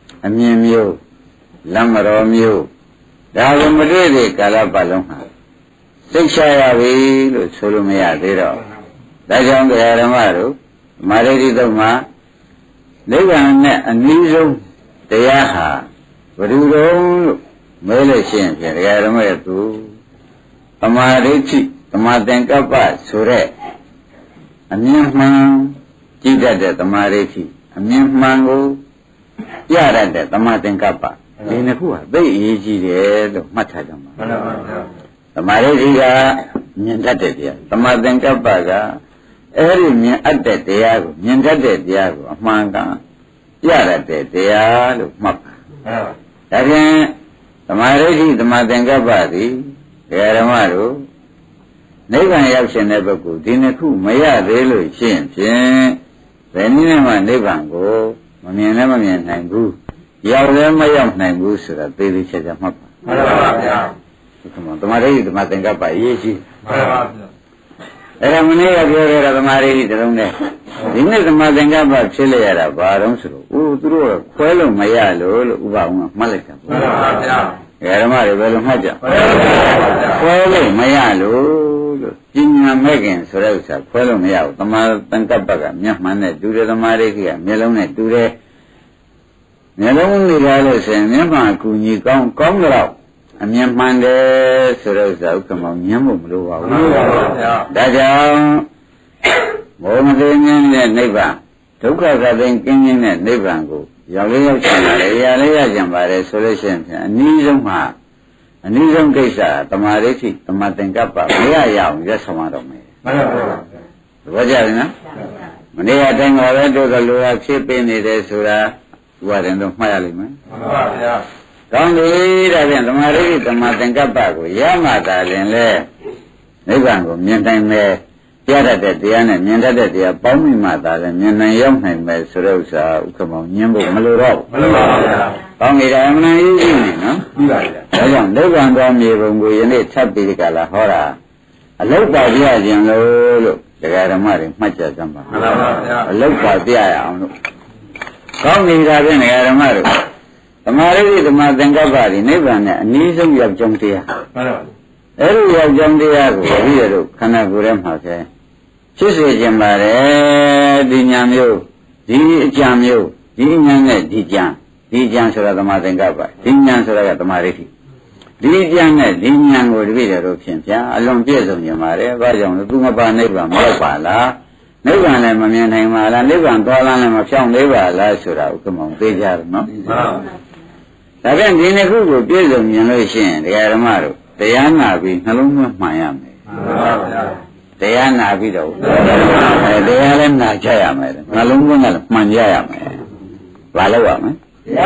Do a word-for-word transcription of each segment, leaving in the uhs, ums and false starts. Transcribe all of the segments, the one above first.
အမြင်မျိုးလမ်းမတော်မျိုးဒါကိုမတွေ့သေးကာလပတ်လုံးဟာသိချရပြီလို့ဆိုလို့မရသေးတော့ဒါကြောင့်တရားဓမ္မတို့မာရိတိတုံမှာနိဗ္ဗာန်နဲ့အနည်းဆုံးတရားဟာဘယ်လိုတော့လို့မဲလို့ရှိရင်ဖြင့်တရားဓမ္မရဲ့သူသမာဓိဋ္ဌိသမာသင်္ကပ္ပဆိုတဲ့အမြင်မှန်ကြည့်တတ်တဲ့သမာဓိဋ္ဌိအမြင်မှန်ကိုပြရတဲ့သမာသင်္ကပ္ပဒီနှစ်ခုဟာသိအရေးကြီးတယ်လို့မှတ်ထားကြမှာမှန်ပါဗျာသမာဓိဋ္ဌိကမြင်တတ်တဲ့တရားသမာသင်္ကပ္ပကအဲ့ဒီမြင်အပ်တဲ့တရားကိုမြင်တတ်တဲ့တရားကိုအမှန်ကန်ပြရတဲ့တရားလို့မှတ်ပါဒါဖြင့်သမာဓိဋ္ဌိသမာသင်္ကပ္ပသည်တရားဓမ္မတို့နိဗ္ဗာန်ရောက်ရှင်တဲ့ပုဂ္ဂိုလ်ဒီနှစ်ခုမရသေးလို့ရှိရင်ဖြင့်ဘယ်နည်းနဲ့မှနိဗ္ဗာန်ကိုမမြင်လည်းမမြင်နိုင်ဘူးရောက်လည်းမရောက်နိုင်ဘူးဆိုတာသိသိချာချာမှတ်ပါမှန်ပါဗျာဒီမှာသမာဓိသမာသင်္ကပ္ပအရေးကြီးမှန်ပါဗျာအဲ့ဒါမနေ့ကပြောခဲ့တာသမာဓိတလုံးနဲ့ဒီနေ့သမာသင်္ကပ္ပဖြစ်လိုက်ရတာဘာတော့ဆိုတော့အိုးသူတို့ကခွဲလို့မရလို့လို့ဥပအောင်ကမှတ်လိုက်တာမှန်ပါဗျာဓမ္မတွေဘယ်လိုမှတ်ကြခွဲလို့မရလို့လို့ပညာမဲ့ခင်ဆိုတဲ့ဥစ္စာခွဲလို့မရဘူးသမာသင်္ကပ္ပကမျက်မှန်နဲ့တူတယ်သမာဓိကမျက်လုံးနဲ့တူတယ်မျက်လုံးနေရလို့ဆိုရင်မျက်မှန်အကူကြီးကောင်းကောင်းတော့အမြင်မှန်တယ်ဆိုတဲ့ဥစ္စာဥက္ကမောင်ညံ့ဖို့မလိုပါဘူးမှန်ပါဗျာဒါကြောင့်မောမသိဉာဏ်နဲ့နိဗ္ဗာန်ဒုက္ခကသိကင်းခြင်းနဲ့နိဗ္ဗာန်ကိုရောက်လေးရောက်ချင်တယ်ရလေးရကြံပါတယ်ဆိုလို့ရှိရင်ဖြင့်အနည်းဆုံးမှာအနည်းဆုံးကိစ္စသမာဓိဋ္ဌိသမာသင်္ကပ္ပမရရအောင်ရက်ဆောင်ရတော့မယ်မှန်ပါဗျာသဘောကျပြီနော်မနေ့ကအတိုင်းပါပဲတို့ကလူကဖြစ်ပေးနေတယ်ဆိုတာဥပါဒံတော့မှတ်ရလိမ့်မယ်မှန်ပါဗျာကောင်းပြီဒါဖြင့်သမာဓိဋ္ဌိသမာသင်္ကပ္ပကိုရမှသာရင်လေနိဗ္ဗာန်ကိုမြင်နိုင်မယ်ပြရတဲ့တရားနဲ့မြင်တတ်တဲ့တရားပေါင်းမိမှသာလည်းမြင်နိုင်ရောက်နိုင်မယ်ဆိုတဲ့ဥစ္စာဥက္ကမောင်ညင်းဖို့မလိုတော့ဘူးမလိုပါဘူးဗျာပေါင်းနေတာအမှန်ကြီးကြီးနေနော်ပြီးပါပြီဒါကြောင့်နိဗ္ဗာန်တော်မြေပုံကိုယနေ့ထပ်ပြီးဒီကလာဟောတာအလုတ်ပါပြရခြင်းလို့လို့တရားဓမ္မတွေမှတ်ကြစမ်းပါမှန်ပါဗျာအလုတ်ပါပြရအောင်လို့ကောင်းနေတာဖြင့်တရားဓမ္မတို့သမာဓိသမာသင်္ကပ္ပဒီနိဗ္ဗာန်နဲ့အနည်းဆုံးရောက်ကြုံတရားမှန်ပါအဲ့ဒီရောက်ကြုံတရားကိုဘုရားတို့ခန္ဓာကိုယ်ထဲမှာဆဲဖြစ်စေခြင်းပါတယ်ဒီညာမျိုးဒီအကြံမျိုးဒီညာနဲ့ဒီကြံဒီကြံဆိုတာသမာသင်္ကပ္ပဒီညာဆိုတာကသမာဓိဋ္ဌိဒီကြံနဲ့ဒီညာကိုတပည့်တော်တို့ဖြင့်ဗျာအလွန်ပြည့်စုံခြင်းပါတယ်ဘာကြောင့်လဲသူမပါနိဗ္ဗာန်မရောက်ပါလားနိဗ္ဗာန်လည်းမမြင်နိုင်ပါလားနိဗ္ဗာန်သွားလမ်းလည်းမဖြောင်းသေးပါလားဆိုတာဥက္ကမောင်သိကြတယ်နော်မှန်ပါဒါပြန်ဒီနှစ်ခုကိုပြည့်စုံမြင်လို့ရှိရင်တရားဓမ္မတို့တရားနာပြီးနှလုံးသွင်းမှန်ရမယ်မှန်ပါဗျာတရားနာပြီးတော့အဲတရားလည်းနာကြရမယ်နှလုံးသွင်းလည်းမှန်ကြရမယ်ဘာလို့ရမလဲ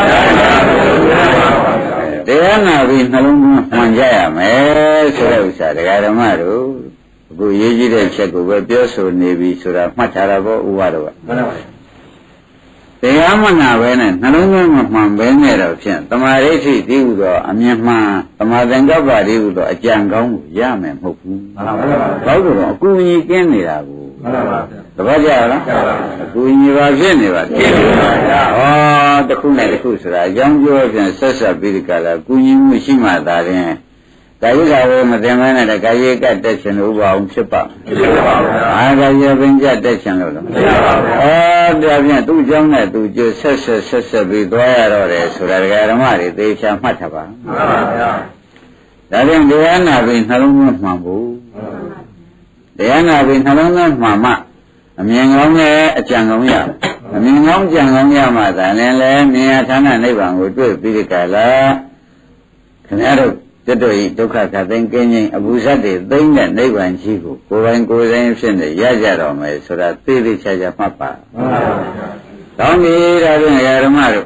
တရားနာပြီးနှလုံးသွင်းမှန်ကြရမယ်ဆိုတဲ့ဥစ္စာတရားဓမ္မတို့အခုရေးကြည့်တဲ့ချက်ကိုပဲပြောဆိုနေပြီဆိုတာမှတ်ထားတာပေါ့ဥပါတော့မှန်ပါပါတရားမနာပဲနဲ့နှလုံးသွင်းမှန်ပဲနဲ့တော့ဖြင့်သမာဓိဋ္ဌိတည်ဟူသောအမြင်မှန်သမာသင်္ကပ္ပတည်ဟူသောအကြံကောင်းကိုရမယ်မဟုတ်ဘူးမှန်ပါပါဘာလို့လဲအကူအညီကင်းနေတာကိုမှန်ပါပါတပတ်ကြလားအကူအညီပါဖြစ်နေပါကင်းပါဗျာဟောတစ်ခုနဲ့တစ်ခုဆိုတာအကြောင်းပြောပြန်ဆက်ဆက်ပြီးဒီကလာကူညီမှုရှိမှသာရင်ကာယကဝေမတင်မနဲ့ကာယကတက်ချင်လို့ဥပအောင်ဖြစ်ပါဖြစ်ပါဘူး။အာကာယပင်ကြတက်ချင်လို့လားမဖြစ်ပါဘူး။အော်ဒါဖြင့်သူ့เจ้าနဲ့သူကျဆက်ဆက်ဆက်ဆက်ပြီးသွားရတော့တယ်ဆိုတာဒကာဓမ္မတွေသေချာမှတ်ထားပါမှန်ပါဗျာ။ဒါဖြင့်တရားနာပြီးနှလုံးသွင်းမှန်ဖို့တရားနာပြီးနှလုံးသွင်းမှန်မှအမြင်ကောင်းနဲ့အကြံကောင်းရအမြင်ကောင်းကြံကောင်းရမှသာလည်းလည်းမြင်ရဌာနနိဗ္ဗာန်ကိုတွေ့ပြီးဒီကလာခင်ဗျားတို့တတို့ဤဒုက္ခခသိင်ကင်းခြင်းအဘူဇတ်တွေသိမ့်တဲ့နိဗ္ဗာန်ကြီးကိုကိုယ်ပိုင်ကိုယ်ဆိုင်ဖြစ်နေရကြတော့မယ်ဆိုတာသိသိချာချာမှတ်ပါမှန်ပါဗျာ။ကောင်းပြီဒါဖြင့်ဓမ္မတို့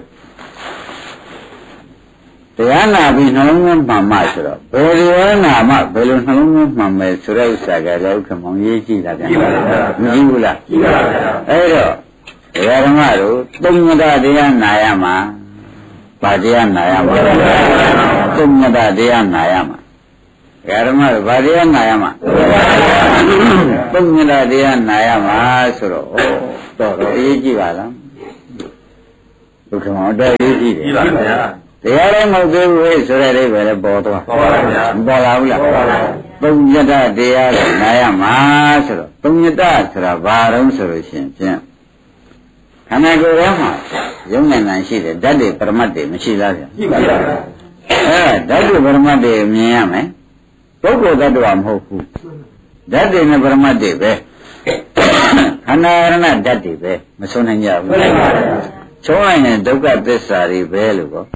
တရားနာပြီးနှလုံးသွင်းမှန်မှဆိုတော့ဘယ်တရားနာမှဘယ်လိုနှလုံးသွင်းမှန်မယ်ဆိုတဲ့ဥစ္စာကလည်းဥက္ကမောင်ရေးကြည့်တာပြန်ပါဗျာမကြည့်ဘူးလားကြည့်ပါဗျာအဲ့တော့တရားဓမ္မတို့သုံးမတတရားနာရမှာဘာတရားနာရမှာသုံးမတတရားနာရမှာဓမ္မတို့ဘာတရားနာရမှာသုံးမတတရားနာရမှာဆိုတော့ဩတော်တော်အရေးကြီးပါလားဒုက္ခမောတော်ရေးကြည့်တယ်ကြည့်ပါဗျာတရားလည်းမဟုတ်သေးဘူးဆိုတဲ့အိဗယ်လည်းပေါ်သွားပေါ်ပါဗျာပေါ်လာဘူးလားပေါ်ပါဗျာသုံးညတတရားကိုနာရမှာဆိုတော့သုံးညတဆိုတာဘာတုံးဆိုလို့ရှိရင်ဖြင့်ခန္ဓာကိုယ်ထဲမှာယုံနဲ့နံရှိတယ်ဓာတ်တွေပရမတ်တွေမရှိလားဗျာရှိပါဗျာအဲဓာတ်တွေပရမတ်တွေမြင်ရမယ်ပုဂ္ဂိုလ်တ attva မဟုတ်ဘူးဓာတ်တွေနဲ့ပရမတ်တွေပဲခန္ဓာရဏဓာတ်တွေပဲမဆုံးနိုင်ကြဘူးချုံးလိုက်ရင်ဒုက္ခသစ္စာတွေပဲလို့ပေါ့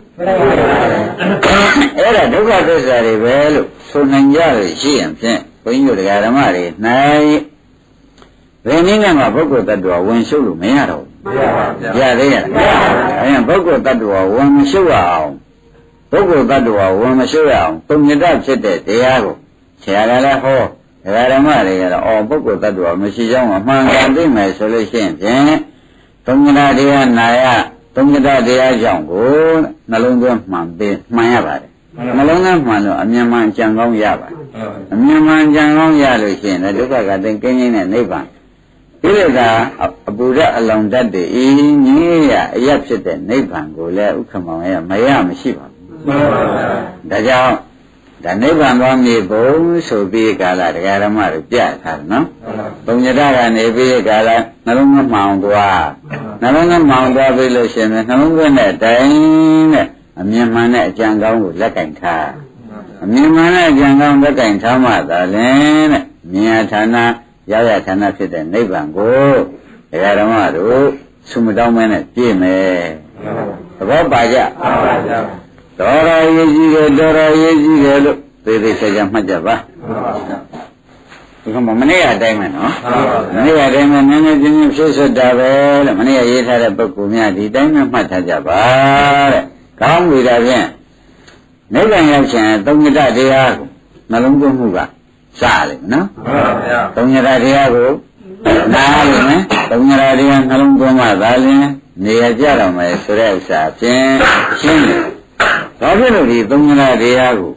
အဲ့ဒါဒုက္ခသစ္စာတွေပဲလို့ဆိုနိုင်ကြလို့ရှိရင်ဖြင့်ဘုန်းကြီးတို့တရားဓမ္မတွေနိုင်ဘယ်နည်းနဲ့မှပုဂ္ဂိုလ်တ attva ဝင်ရှုပ်လို့မရတော့ဘူးရသေးရဲ့အဲရင်ပုဂ္ဂိုလ်တ attva ဝင်မရှုပ်ရအောင်ပုဂ္ဂိုလ်တ attva ဝင်မရှုပ်ရအောင်ပုံညတဖြစ်တဲ့တရားကိုဆရာကလည်းဟောတရားဓမ္မတွေကတော့အော်ပုဂ္ဂိုလ်တ attva မရှိကြောင်းအမှန်ကန်သိမယ်ဆိုလို့ရှိရင်ဖြင့်သုံးညတတရားနာရသုံးညတတရားကြောင့်ကိုနှလုံးသွင်းမှန်ပေးမှန်ရပါတယ်နှလုံးသွင်းမှန်လို့အမြင်မှန်ကြံကောင်းရပါတယ်အမြင်မှန်ကြံကောင်းရလို့ရှိရင်လည်းဒုက္ခကသိကင်းကင်းနဲ့နိဗ္ဗာန်ဒီလိုကအပူရအလောင်တတ်တဲ့ဤငြိရအရဖြစ်တဲ့နိဗ္ဗာန်ကိုလည်းဥက္ကမောင်ရမရမရှိပါဘူးဒါကြောင့်ဒါနိဗ္ဗာန်သွားမြေပုံဆိုပြီးကာလတရားဓမ္မတွေပြထားတယ်နော်ပုံညတကနေပြီးကာလနှလုံးသွင်းမှောင်သွားနှလုံးသွင်းမှောင်သွားပြီလို့ရှိရင်နှလုံးသွင်းတဲ့အတိုင်းနဲ့အမြင်မှန်တဲ့အကြံကောင်းကိုလက်ကင်ထားအမြင်မှန်တဲ့အကြံကောင်းလက်ကင်ထားမှသာလင်တဲ့မြင်ရဌာနရရဌာနဖြစ်တဲ့နိဗ္ဗာန်ကိုတရားဓမ္မတို့ဆုမတောင်းမဲနဲ့ပြည့်မယ်သဘောပါကြပါကြတော်တော်ရေးကြည့်တယ်တော်တော်ရေးကြည့်တယ်လို့သေသေးချာချာမှတ်ကြပါဒီကမနေ့ကအတိုင်းပဲနော်မနေ့ကအတိုင်းပဲနည်းနည်းချင်းချင်းဖြည့်ဆွတ်တာပဲလို့မနေ့ကရေးထားတဲ့ပုဂ္ဂိုလ်များဒီတိုင်းပဲမှတ်ထားကြပါတဲ့ကောင်းပြီဒါဖြင့်နိဗ္ဗာန်ရောက်ခြင်းသုံးညတတရားကိုနှလုံးသွင်းမှုကစလိမ့်နော်သုံးညတတရားကိုနားလိမ့်မယ်သုံးညတတရားနှလုံးသွင်းမှသာလျှင်နေရကြတော့မယ်ဆိုတဲ့ဥစ္စာဖြင့်ရှင်းတယ်ဘာဖြစ်လို့ဒီသုံးညတတရားကို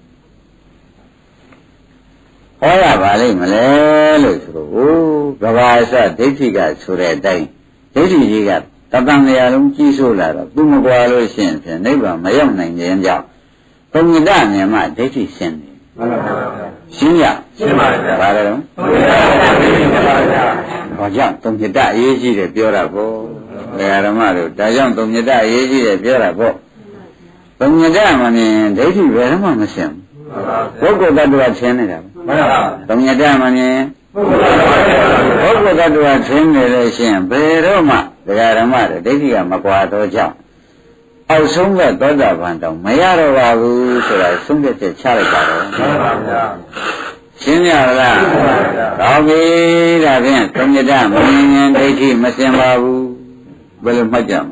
ဟောရပါလိမ့်မလဲလို့ဆိုတော့ကဘာအစဒိဋ္ဌိကဆိုတဲ့အတိုင်းဒိဋ္ဌိကြီးကတပံလျာလုံးကြီးဆိုးလာတော့သူမကွာလို့ရှိရင်ဖြင့်နိဗ္ဗာန်မရောက်နိုင်ခြင်းကြောင့်သုံးညတမြင်မှဒိဋ္ဌိရှင်းတယ်မှန်ပါဗျာရှင်းရရှင်းပါဗျာဘာလဲတော့သုံးညတရှင်းပါဗျာဘာကြောင့်သုံးညတအရေးကြီးတယ်ပြောတာပေါ့ဒကာဓမ္မတို့ဒါကြောင့်သုံးညတအရေးကြီးတယ်ပြောတာပေါ့သုံးညတမှမြင်ဒိဋ္ဌိဘယ်တော့မှမရှင်းဘူးပုဂ္ဂိုလ်တ attva ရှင်းနေတာမှန်ပါဗျာသုံးညတမှမြင်ပုဂ္ဂိုလ်တ attva ရှင်းနေလို့ရှိရင်ဘယ်တော့မှဒကာဓမ္မတို့ဒိဋ္ဌိကမကွာတော့ကြောင့်အောက်ဆုံးကသောတာပန်တောင်မရတော့ပါဘူးဆိုတာဆုံးဖြတ်ချက်ချလိုက်တာတော့မှန်ပါဗျာရှင်းရလားမှန်ပါဗျာကောင်းပြီဒါဖြင့်သုံးညတမမြင်ရင်ဒိဋ္ဌိမရှင်းပါဘူးဘယ်လိုမှတ်ကြမ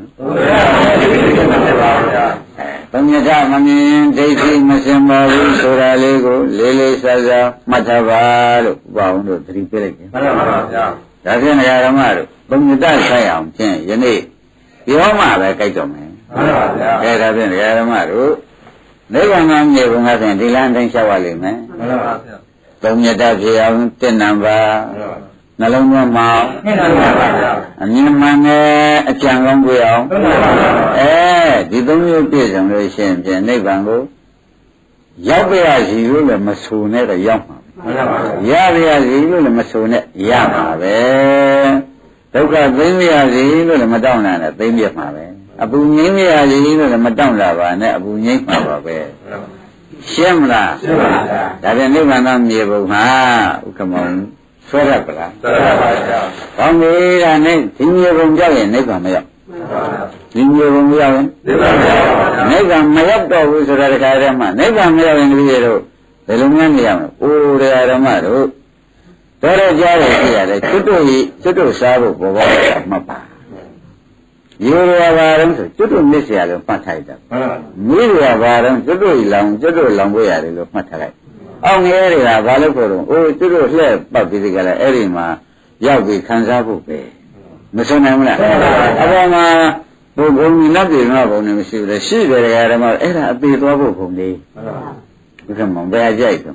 လဲသုံးညတမမြင်ဒိဋ္ဌိမရှင်းပါဘူးဆိုတာလေးကိုလေးလေးစားစားမှတ်ထားပါလို့ဘာအောင်တို့သတိပေးလိုက်တယ်မှန်ပါဗျာဒါဖြင့်ဓမ္မတို့သုံးညတဆိုင်အောင်ဖြင့်ယနေ့ပြောမှပဲကြိုက်တော့မယ်မှန်ပါဗျာအဲဒါဖြင့်ဓမ္မတို့နိဗ္ဗာန်မှာမြေဘုံကဖြင့်ဒီလမ်းတိုင်းလျှောက်ရလိမ့်မယ်မှန်ပါဗျာသုံးညတဖြစ်အောင်တင့်နံပါနှလုံးသွင်းမှမှန်ပါဗျာအမြင်မှန်နဲ့အကြံကောင်းကြအောင်မှန်ပါဗျာအဲဒီသုံးမျိုးပြည့်စုံလို့ရှိရင်ဖြင့်နိဗ္ဗာန်ကိုရောက်ပြရစီလို့လည်းမဆိုနဲ့တော့ရောက်မှာမှန်ပါဗျာရပြရစီလို့လည်းမဆိုနဲ့ရမှာပဲဒုက္ခသိမ်းရစီလို့လည်းမတောင်းတာနဲ့သိမ်းပြမှာပဲအပူငြိမ်းရစီလို့လည်းမတောင်းတာပါနဲ့အပူငြိမ်းမှာပါပဲရှင်းမလားရှင်းပါဗျာဒါပြန်နိဗ္ဗာန်သားမြေပုံမှာဥက္ကမောင်ဆွဲရပလားဆွဲရပါဗျာကောင်းပြီဒါနဲ့ဒီမြေပုံကြောက်ရင်နိဗ္ဗာန်မရောက်ဒီမြေပုံမရောက်ရင်နိဗ္ဗာန်မရောက်ပါဘူးနိဗ္ဗာန်မရောက်တော့ဘူးဆိုတာတခါတည်းမှနိဗ္ဗာန်မရောက်ရင်ဒီလိုတို့ဘယ်လိုမှမရမလို့အိုးတရားဓမ္မတို့တော်တော်ကြားရရှိရတယ်ကျွတ်တို့ကြီးကျွတ်တို့စားဖို့ဘောဘောမှတ်ပါရေရပါတော့ဆိုကျွတ်တို့မြစ်เสียလို့မှတ်ထားကြ။မြေရပါတော့ကျွတ်တို့လောင်ကျွတ်တို့လောင်ခွေရတယ်လို့မှတ်ထားလိုက်။အောင်းငယ်တွေကဘာလို့ခေါ်တော့အိုးကျွတ်တို့လှည့်ပတ်ပြီးဒီကလည်းအဲ့ဒီမှာရောက်ပြီးခံစားဖို့ပဲမဆုံးနိုင်ဘူးလား။အပေါ်မှာဘုံဘုံနတ်ပြည်မှာဘုံနေမရှိဘူးလေရှိတယ်ဓမ္မအဲ့ဒါအသေးသွားဖို့ဘုံလေး။ဘုရားမောင်ဘယ်အကြိုက်တော့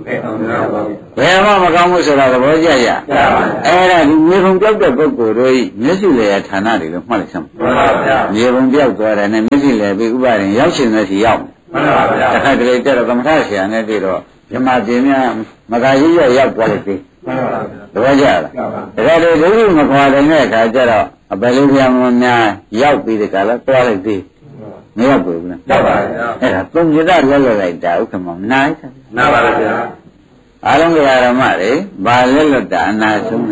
ဘယ်မှမကောင်းဘူးဆိုတာသဘောကျရအဲ့ဒါဒီမြေပုံပြောက်တဲ့ပုဂ္ဂိုလ်တို့မျက်စိလေရဌာနတွေလို့မှတ်လိုက်စမ်းမြေပုံပြောက်သွားတယ်နဲ့မျက်စိလေပြီးဥပါရင်ရောက်ရှင်တဲ့စီရောက်မှန်ပါဗျာတစ်ခါတလေတက်တော့ကမ္မထဆရာနဲ့တွေ့တော့ဓမ္မပင်များမကကြီးရရောက်သွားလိုက်ပြီမှန်ပါဗျာသဘောကျလားဒါကြတဲ့ဒုက္ခမခွာတဲ့အခါကျတော့အပယ်လေးပြားမများရောက်ပြီးတဲ့ကလာသွားလိုက်ပြီမရောက်ဘူးလားဟုတ်ပါဗျာအဲ့ဒါသုံးจิตလွတ်လွတ်လိုက်တာဥက္ကမမနာဘူးနာပါဗျာအားလုံးကြရမတွေဘာလွတ်လွတ်တာအနာဆုံး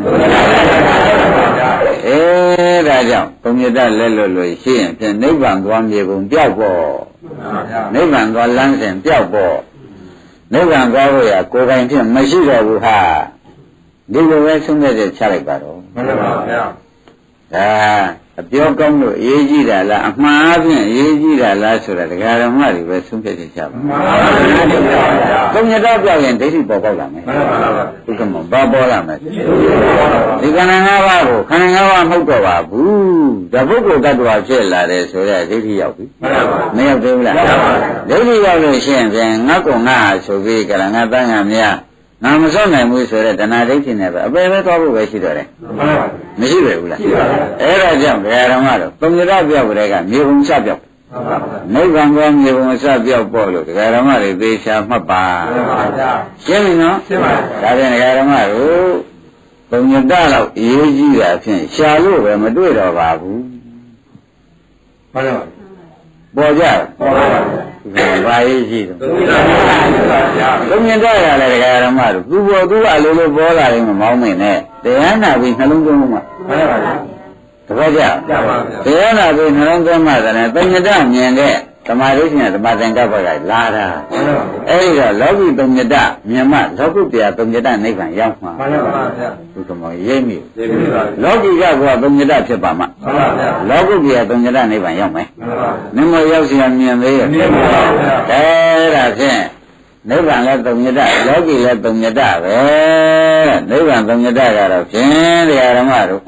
အေးဒါကြောင့်သုံးจิตလွတ်လွတ်လို့ရှိရင်ဖြင့်နိဗ္ဗာန်သွားမြေပုံပြောက်ပေါ့နိဗ္ဗာန်သွားလမ်းစဉ်ပြောက်ပေါ့နိဗ္ဗာန်သွားဖို့ရကိုယ်တိုင်ဖြင့်မရှိတော့ဘူးဟာဒီလိုပဲဆုံးဖြတ်ချက်ချလိုက်ပါတော့မှန်ပါဗျာဒါအပြောကောင်းလို့အရေးကြီးတာလားအမှားအပြင်အရေးကြီးတာလားဆိုတာဒကာဓမ္မတွေပဲဆုံးဖြတ်ချက်ချပါမှန်ပါဗျာသုံးညတော့ပြောက်ရင်ဒိဋ္ဌိပေါ်ပေါက်လာမယ်မှန်ပါဗျာဒီကမှာဘာပေါ်လာမလဲဒီခန္ဓာ၅ပါးကိုခန္ဓာ၅ပါးမဟုတ်တော့ပါဘူးဒါပုဂ္ဂိုလ်တ attva ဖြစ်လာတယ်ဆိုတော့ဒိဋ္ဌိရောက်ပြီမှန်ပါဗျာမရောက်သေးဘူးလားဒိဋ္ဌိရောက်လို့ရှိရင်ပြန်ငါ့ကောင်ငါဟာဆိုပြီးကလည်းငါတန်းငါမြတ်ငါမစောင့်နိုင်ဘူးဆိုတော့တဏှာဒိဋ္ဌိနဲ့ပဲအပေပဲသွားဖို့ပဲရှိတော့တယ်မရှိပဲဘူးလားအဲ့ဒါကြောင့်ဘယ်ဓမ္မတော့သုံးရပြောက်ကြတဲ့ကမြေပုံစပြောက်နိဗ္ဗာန်ကောမြေပုံစပြောက်ပေါ့လို့ဒကာဓမ္မတွေသေချာမှတ်ပါရှင်းပြီနော်ရှင်းပါဒါဖြင့်ဒကာဓမ္မတို့သုံးရလောက်အရေးကြီးတာဖြင့်ရှာလို့ပဲမတွေ့တော့ပါဘူးဟုတ်တယ်ပေါ်ကြပေါ်ပါဘူးဘာရေးရှိတော့သုံးမြင်တော့ရလဲဒကာရမတို့သူ့ဘောသူ့အလိုလိုပေါ်လာရင်မမောင်းမင်းနဲ့တရားနာပြီးနှလုံးသွင်းမှာမှန်ပါဗျာတပည့်ကြတရားနာပြီးနှလုံးသွင်းမှသာနဲ့သုံးမြင်တော့မြင်တဲ့သမာဓိရှင်သမာသင်္ကပ္ပကလာတာအဲ့ဒီတော့လောကီသုံးမြတ်မြင်မှလောကုတ္တရာသုံးမြတ်နိဗ္ဗာန်ရောက်မှာမှန်ပါဗျာသူကမောရိပ်မိလောကီကကသုံးမြတ်ဖြစ်ပါမှမှန်ပါဗျာလောကုတ္တရာသုံးမြတ်နိဗ္ဗာန်ရောက်မယ်မှန်ပါဗျာမြင်မရောက်စီမြင်သေးရဲ့မှန်ပါဗျာအဲ့ဒါဖြင့်နိဗ္ဗာန်လည်းသုံးမြတ်လောကီလည်းသုံးမြတ်ပဲနိဗ္ဗာန်သုံးမြတ်ကတော့ဖြင့်တရားဓမ္မတို့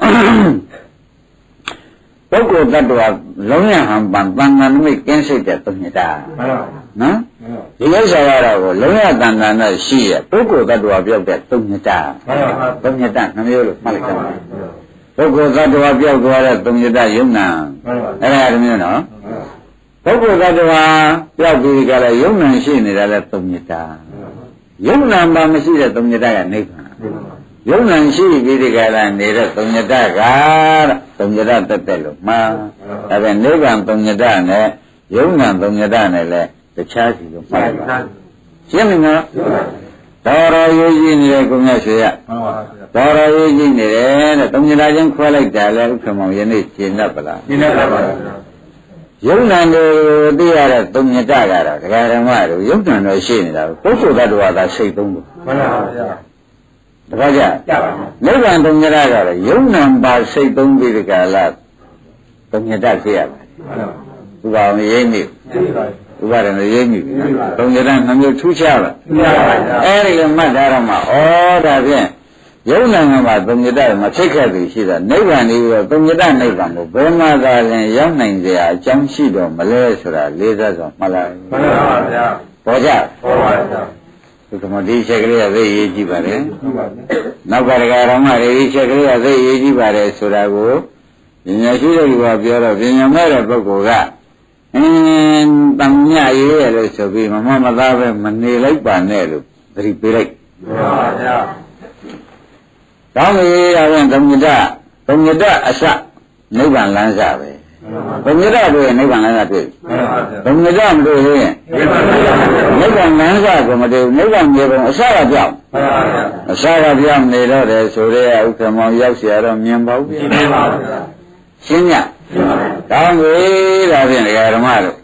ပုဂ္ဂိုလ်တ attva လုံးရဟံပံတန်ခါနမိတ်ကင်းစိတ်တဲ့သုံးမြတ်နော်ဒီဥစ္စာကတော့လုံးရတန်ခါနဲ့ရှိရပုဂ္ဂိုလ်တ attva ပြောက်တဲ့သုံးမြတ်သုံးမြတ်နှမျိုးလို့မှတ်လိုက်ကြပါပုဂ္ဂိုလ်တ attva ပြောက်သွားတဲ့သုံးမြတ်ယုံနာအဲ့ဒါတမျိုးနော်ပုဂ္ဂိုလ်တ attva ပြောက်ပြီးကြလဲယုံနာရှိနေတာလဲသုံးမြတ်ယုံနာမှမရှိတဲ့သုံးမြတ်ကနိဗ္ဗာန်ယုံနာရှိပြီးဒီကလာနေတဲ့သုံးညတကသုံးညတတက်တက်လို့မှန်ဒါပဲနိဗ္ဗာန်သုံးညတနဲ့ယုံနာသုံးညတနဲ့လည်းတခြားစီလို့မှန်ပါရှင်းမလားတော်တော်ရေးကြည့်နေတဲ့ကိုမြတ်ဆွေရတော်တော်ရေးကြည့်နေတယ်တဲ့သုံးညတချင်းခွဲလိုက်တာလဲဥက္ကမောင်ယနေ့ရှင်းတတ်ပလားရှင်းတတ်ပါပါယုံနာကိုသိရတဲ့သုံးညတကတော့ဒကာဓမ္မတို့ယုံနာတော့ရှိနေတာပုဂ္ဂိုလ်တ attva သာစိတ်သုံးလို့မှန်ပါဗျာတပည့်ကြနိဗ္ဗာန်သုံးညတကတော့ယုံနာပါစိတ်သုံးပြီးဒီကလာသုံးညတဖြစ်ရပါတယ်ဥပါမရိပ်မိဥပါဒနဲ့ရိပ်မိသုံးညတနှမျိုးထူးခြားပါအဲဒီလိုမှတ်ထားတော့မှဩဒါဖြင့်ယုံနာမှာသုံးညတမဖြစ်ခဲ့ပြီရှိတာနိဗ္ဗာန်ကြီးတော့သုံးညတနိဗ္ဗာန်ကိုဘယ်မှာသာရင်ရောက်နိုင်ကြအကြောင်းရှိတော့မလဲဆိုတာလေးစားစွာမှတ်လိုက်မှန်ပါဗျာပေါ်ကြပေါ်ပါဗျာဒီကမဒီချက်ကလေးကသိရေးကြည့်ပါလေနောက်ကတကယ်တော့မှဒီချက်ကလေးကသိရေးကြည့်ပါလေဆိုတာကိုပညာရှိတဲ့လူကပြောတော့ပညာမဲ့တဲ့ပုဂ္ဂိုလ်ကအင်းတန်မြရေးရလို့ဆိုပြီးမမမသားပဲမနေလိုက်ပါနဲ့လို့သတိပေးလိုက်မှန်ပါဗျာတောင်းရေးရရင်သုံးညတသုံးညတအစနိဗ္ဗာန်လမ်းစာပဲသုံးညတတွေ့နိဗ္ဗာန်လမ်းစာတွေ့သုံးညတမတွေ့ရင်နိဗ္ဗာန်လမ်းစာကိုမတွေ့နိဗ္ဗာန်မြေပုံအစကပြောင်းအစကပြောင်းနေတော့တယ်ဆိုရဲဥက္ကမောင်ရောက်เสียတော့မြင်ပါဘူးရှင်းပါဘူးရှင်းညတောင်းရေးဒါဖြင့်ဓမ္မတို့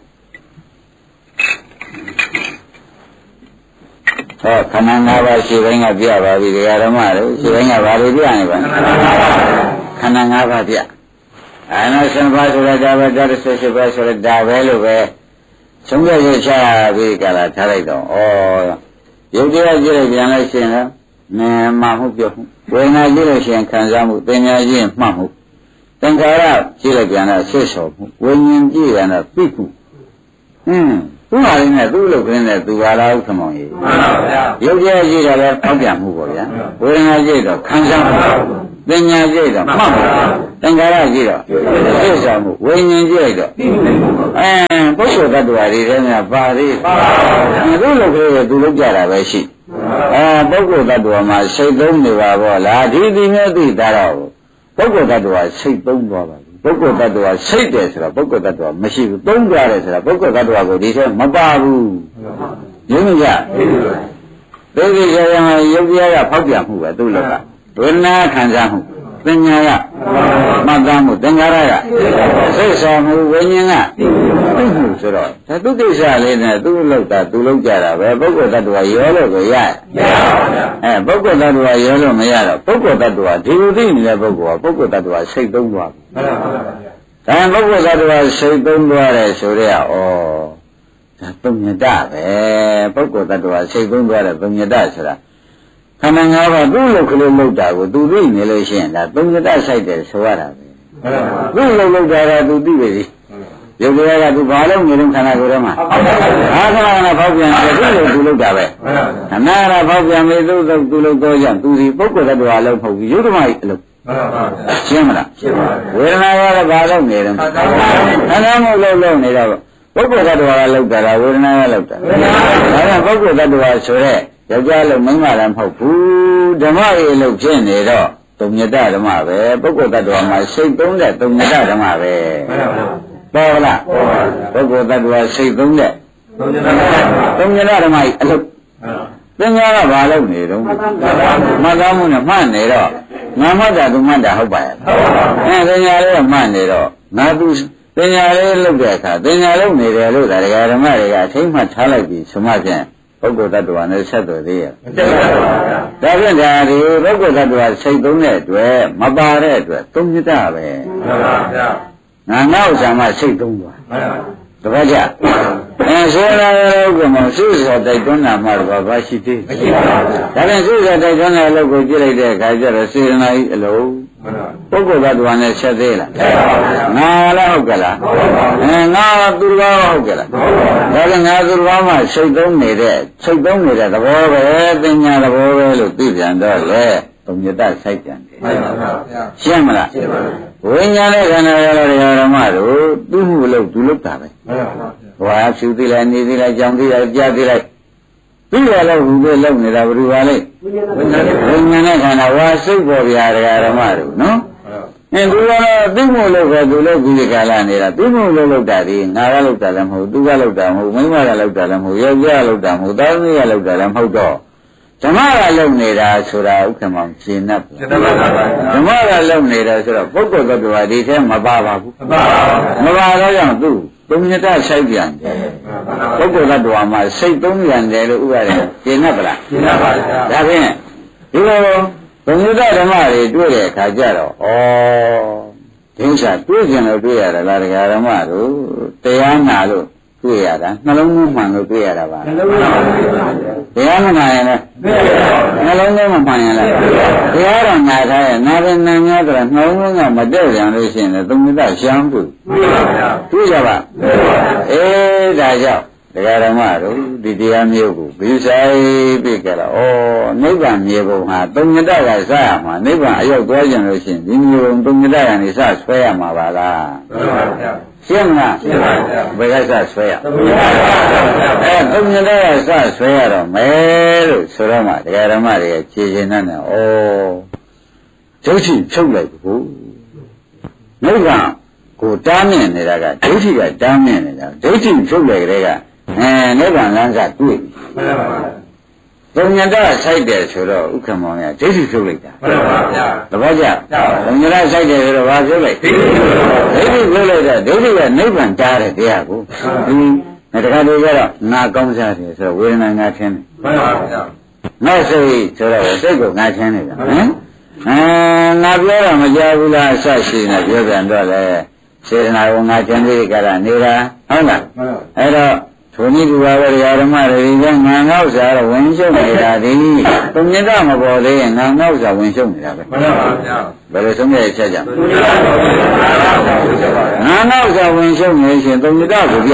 ဟောခန္ဓာ၅ပါးရှိတိုင်းကပြပါပြီဓမ္မတို့ရှိတိုင်းကဘာတွေပြနေပါလဲခန္ဓာ၅ပါးပြအာနာစံပါဆိုတာဒါပဲဒါဆိုရှိပါဆိုတော့ဒါပဲလို့ပဲသုံးရရချပြီးကြလာထားလိုက်တော့ဩရုပ်တရားကြည့်လိုက်ပြန်လိုက်ရှင်လားမမှမှုပြောမှုဝေဒနာကြည့်လို့ရှင်ခံစားမှုပညာကြည့်မှတ်မှုသင်္ခါရကြည့်လိုက်ပြန်တော့ဆွေးဆော်မှုဝိညာဉ်ကြည့်ပြန်တော့သိမှုဟင်းသူ့ဟာလေးနဲ့သူ့လုပ်ခင်းနဲ့သူဟာလားဥက္ကမောင်ကြီးမှန်ပါဗျာရုပ်ရည်ရှိတော့လည်းပေါက်ပြန်မှုပေါ့ဗျာဝေဒနာရှိတော့ခံစားမှုပညာရှိတော့မှတ်မှုသင်္ခါရရှိတော့သိဆောင်မှုဝိညာဉ်ရှိတော့အဲပုဂ္ဂိုလ်တ attva တွေထဲမှာပါသေးသူ့လုပ်ခင်းရဲ့သူလုပ်ကြတာပဲရှိအဲပုဂ္ဂိုလ်တ attva မှာစိတ်သုံးနေပါဘောလားဒီဒီမျိုးသိတာတော့ပုဂ္ဂိုလ်တ attva စိတ်သုံးသွားပါပုဂ္ဂိုလ်တ attva စိတ်တယ်ဆိုတော့ပုဂ္ဂိုလ်တ attva မရှိဘူးသုံးကြတယ်ဆိုတော့ပုဂ္ဂိုလ်တ attva ကိုဒီထဲမပါဘူးရင်းမကြသိသိကြရမှာယုတ်တရားကဖောက်ပြန်မှုပဲသူ့လောကဝေဒနာခံစားမှုပညာကမှတ်သားမှုသင်္ခါရကစိတ်ဆောင်မှုဝိညာဉ်ကသိမှုဆိုတော့ဒါသူကိစ္စလေးနဲ့သူ့လောက်တာသူလောက်ကြတာပဲပုဂ္ဂိုလ်တ attva ရောလို့ကိုရမရပါဘူးအဲပုဂ္ဂိုလ်တ attva ရောလို့မရတော့ပုဂ္ဂိုလ်တ attva ဒီလိုသိနေတဲ့ပုဂ္ဂိုလ်ကပုဂ္ဂိုလ်တ attva စိတ်သုံးသွားပြီမှန်ပါပါဒါပုဂ္ဂိုလ်တ attva စိတ်သုံးသွားတယ်ဆိုတော့ဩဒါသုံးညတပဲပုဂ္ဂိုလ်တ attva စိတ်သုံးသွားတယ်သုံးညတဆိုတာခန္ဓာ၅ပါးသူ့လုတ်ကလေးလုတ်တာကိုသူသိနေလို့ရှိရင်ဒါသုံးညတဆိုင်တယ်ဆိုရတာပဲသူ့လုတ်လုတ်တာကသူသိပြီရုပ်တရားကသူဘာလို့နေလို့ခန္ဓာကိုယ်ထဲမှာအာခဏခဏဖောက်ပြန်တယ်သူ့လုတ်သူလုတ်တာပဲခဏခဏဖောက်ပြန်ပြီသူ့လုတ်သူလုတ်တော့ကြောင့်သူဒီပုဂ္ဂိုလ်တ attva လုံးမဟုတ်ဘူးယုဒ္ဓမကြီးအလုပ်ရှင်းမလားဝေဒနာကလည်းဘာလို့နေတယ်ခန္ဓာမို့လို့လုံးနေတော့ပုဂ္ဂိုလ်တ attva ကလုတ်တာလားဝေဒနာကလုတ်တာဒါကပုဂ္ဂိုလ်တ attva ဆိုတဲ့ယောက်ျားလုံးမိန်းမလည်းမဟုတ်ဘူးဓမ္မရဲ့အလုပ်ဖြစ်နေတော့သုံးညတဓမ္မပဲပုဂ္ဂိုလ်တ attva မှာစိတ်သုံးတဲ့သုံးညတဓမ္မပဲပေါ်လားပုဂ္ဂိုလ်တ attva စိတ်သုံးတဲ့သုံးညတဓမ္မကြီးအလုပ်သင်္ခါရဘာလုပ်နေတော့မှတ်သားမှုနဲ့မှတ်နေတော့ငါမှတ်တာသူမှတ်တာဟုတ်ပါရဲ့အဲသင်္ခါရလေးကမှတ်နေတော့ငါသူသင်္ခါရလေးလုပ်တဲ့အခါသင်္ခါရလုပ်နေတယ်လို့ဒါဓမ္မတွေကအထိမ့်မှထားလိုက်ပြီဆိုမှဖြင့်ပုဂ္ဂိုလ်တ attva နဲ့ဆက်သွယ်သေးရဲ့ဒါဖြင့်ဒါဒီပုဂ္ဂိုလ်တ attva စိတ်သုံးတဲ့အတွက်မပါတဲ့အတွက်သုံးညတပဲမှန်ပါဗျာငါနောက်ဆံမှစိတ်သုံးသွားမှန်ပါတပည့်ကြအဲဆိုရတဲ့ဥက္ကမစိတ်စောတိုက်တွန်းတာမှတော့ဘာရှိသေးမရှိပါဘူးဒါပြန်စိတ်စောတိုက်တွန်းတဲ့အလုပ်ကိုကြည့်လိုက်တဲ့အခါကျတော့စေတနာကြီးအလုံးပုဂ္ဂိုလ်တ attva နဲ့ဆက်သေးလားငါလည်းဟုတ်ကလားအဲငါသူတော်ဟုတ်ကလားဒါပြန်ငါသူတော်မှစိတ်သုံးနေတဲ့စိတ်သုံးနေတဲ့သဘောပဲပညာသဘောပဲလို့သိပြန်တော့လေသုံးညတစိုက်ပြန်တယ်ရှင်းမလားဝိညာဉ်နဲ့ခန္ဓာရတော့ဓမ္မတို့သူ့မှုလို့သူလုပ်တာပဲဟွာဖြူသိလိုက်နေသိလိုက်ကြောင်သိလိုက်ကြားသိလိုက်ပြီးရလို့ဟူပဲလုပ်နေတာဘယ်လိုပါလဲဝိညာဉ်နဲ့ခန္ဓာဝါစိတ်ပေါ်ဗျာဓမ္မတို့နော်အဲသူကတော့သူ့မှုလို့ပဲသူလုပ်ပြီးဒီကာလနေတာသူ့မှုလို့လုပ်တာဒီငါကလုပ်တာလည်းမဟုတ်သူကလုပ်တာမဟုတ်မိန်းမကလုပ်တာလည်းမဟုတ်ယောက်ျားလုပ်တာမဟုတ်သားသမီးကလုပ်တာလည်းမဟုတ်တော့ဓမ္မကလုံနေတာဆိုတာဥက္ကမောင်ရှင်း납ဓမ္မကလုံနေတာဆိုတော့ပုဂ္ဂိုလ်တ attva ဒီထဲမပါပါဘူးမပါဘူးမပါတော့ကြောင့်သူသုံးညတဆိုင်ပြန်တယ်ပုဂ္ဂိုလ်တ attva မှာစိတ်သုံးပြန်တယ်လို့ဥပဒေရှင်း납ဗလားရှင်း납ပါဗျာဒါဖြင့်ဒီလိုသုံးညတဓမ္မတွေတွေ့တဲ့အခါကျတော့ဩဒီဥစ္စာတွေ့ကြလို့တွေ့ရတာလားတရားဓမ္မတို့တရားနာလို့တွေ့ရတာနှလုံးသွင်းမှန်လို့တွေ့ရတာပါနှလုံးသွင်းမှန်ပါတရားမနာရင်လည်းနှလုံးသွင်းမှမှန်ရင်လည်းတရားတော်နာထားရဲ့နာရင်နာများတော့နှလုံးသွင်းကမတည့်ကြလို့ရှိရင်လည်းသုံးညတရှမ်းဘူးတွေ့ကြပါအေးဒါကြောင့်တရားဓမ္မတို့ဒီတရားမျိုးကိုဘိဆိုင်ပြကြတာဩနိဗ္ဗာန်မြေပုံဟာသုံးညတကစရမှာနိဗ္ဗာန်အရောက်သွားကြလို့ရှိရင်ဒီမြေပုံသုံးညတကနေစဆွဲရမှာပါလားမှန်ပါဗျာရှင်းမလားရှင်းပါဗျာဘယ်ကစဆွဲရအဲသုံးညတကစဆွဲရတော့မယ်လို့ဆိုတော့မှတရားဓမ္မတွေခြေရှင်နဲ့ဩဒုဋ္ဌိဖြုတ်လိုက်ဘူးနိဗ္ဗာန်ကိုတားမြင်နေတာကဒုဋ္ဌိကတားမြင်နေတာဒုဋ္ဌိဖြုတ်လိုက်တဲ့ကအဲနိဗ္ဗာန်လမ်းကတွေ့ပြီမှန်ပါပါသုံးညတစိုက်တယ်ဆိုတော့ဥက္ကမောင်ကဒိဋ္ဌိဖြုတ်လိုက်တာမှန်ပါဗျာသဘောကျသုံးညတစိုက်တယ်ဆိုတော့ဘာဖြုတ်လိုက်ဒိဋ္ဌိဖြုတ်လိုက်တာဒိဋ္ဌိကနိဗ္ဗာန်တားတဲ့တရားကိုဒီတခါတည်းကျတော့နာကောင်းစားတယ်ဆိုတော့ဝေဒနာငါထင်းတယ်မှန်ပါဗျာနောက်စိတ်ဆိုတော့စိတ်ကိုငါထင်းတယ်ဗျာဟမ်အဲငါပြောတာမကြားဘူးလားအဆရှိနေပြောပြန်တော့လေစေတနာကိုငါထင်းပြီးကြတာနေတာဟုတ်လားအဲ့တော့ဘုန်းကြီးကဘာဝရဓမ္မတွေကငါငေါ့စားတော့ဝင်ရှုံနေတာဒီသုံးညတမပေါ်သေးရင်ငါငေါ့စားဝင်ရှုံနေတာပဲမှန်ပါဗျာဘယ်လိုဆုံးဖြတ်ချက်ကြောင့်ငါငေါ့စားဝင်ရှုံနေရှင်သုံးညတကိုပြောင်း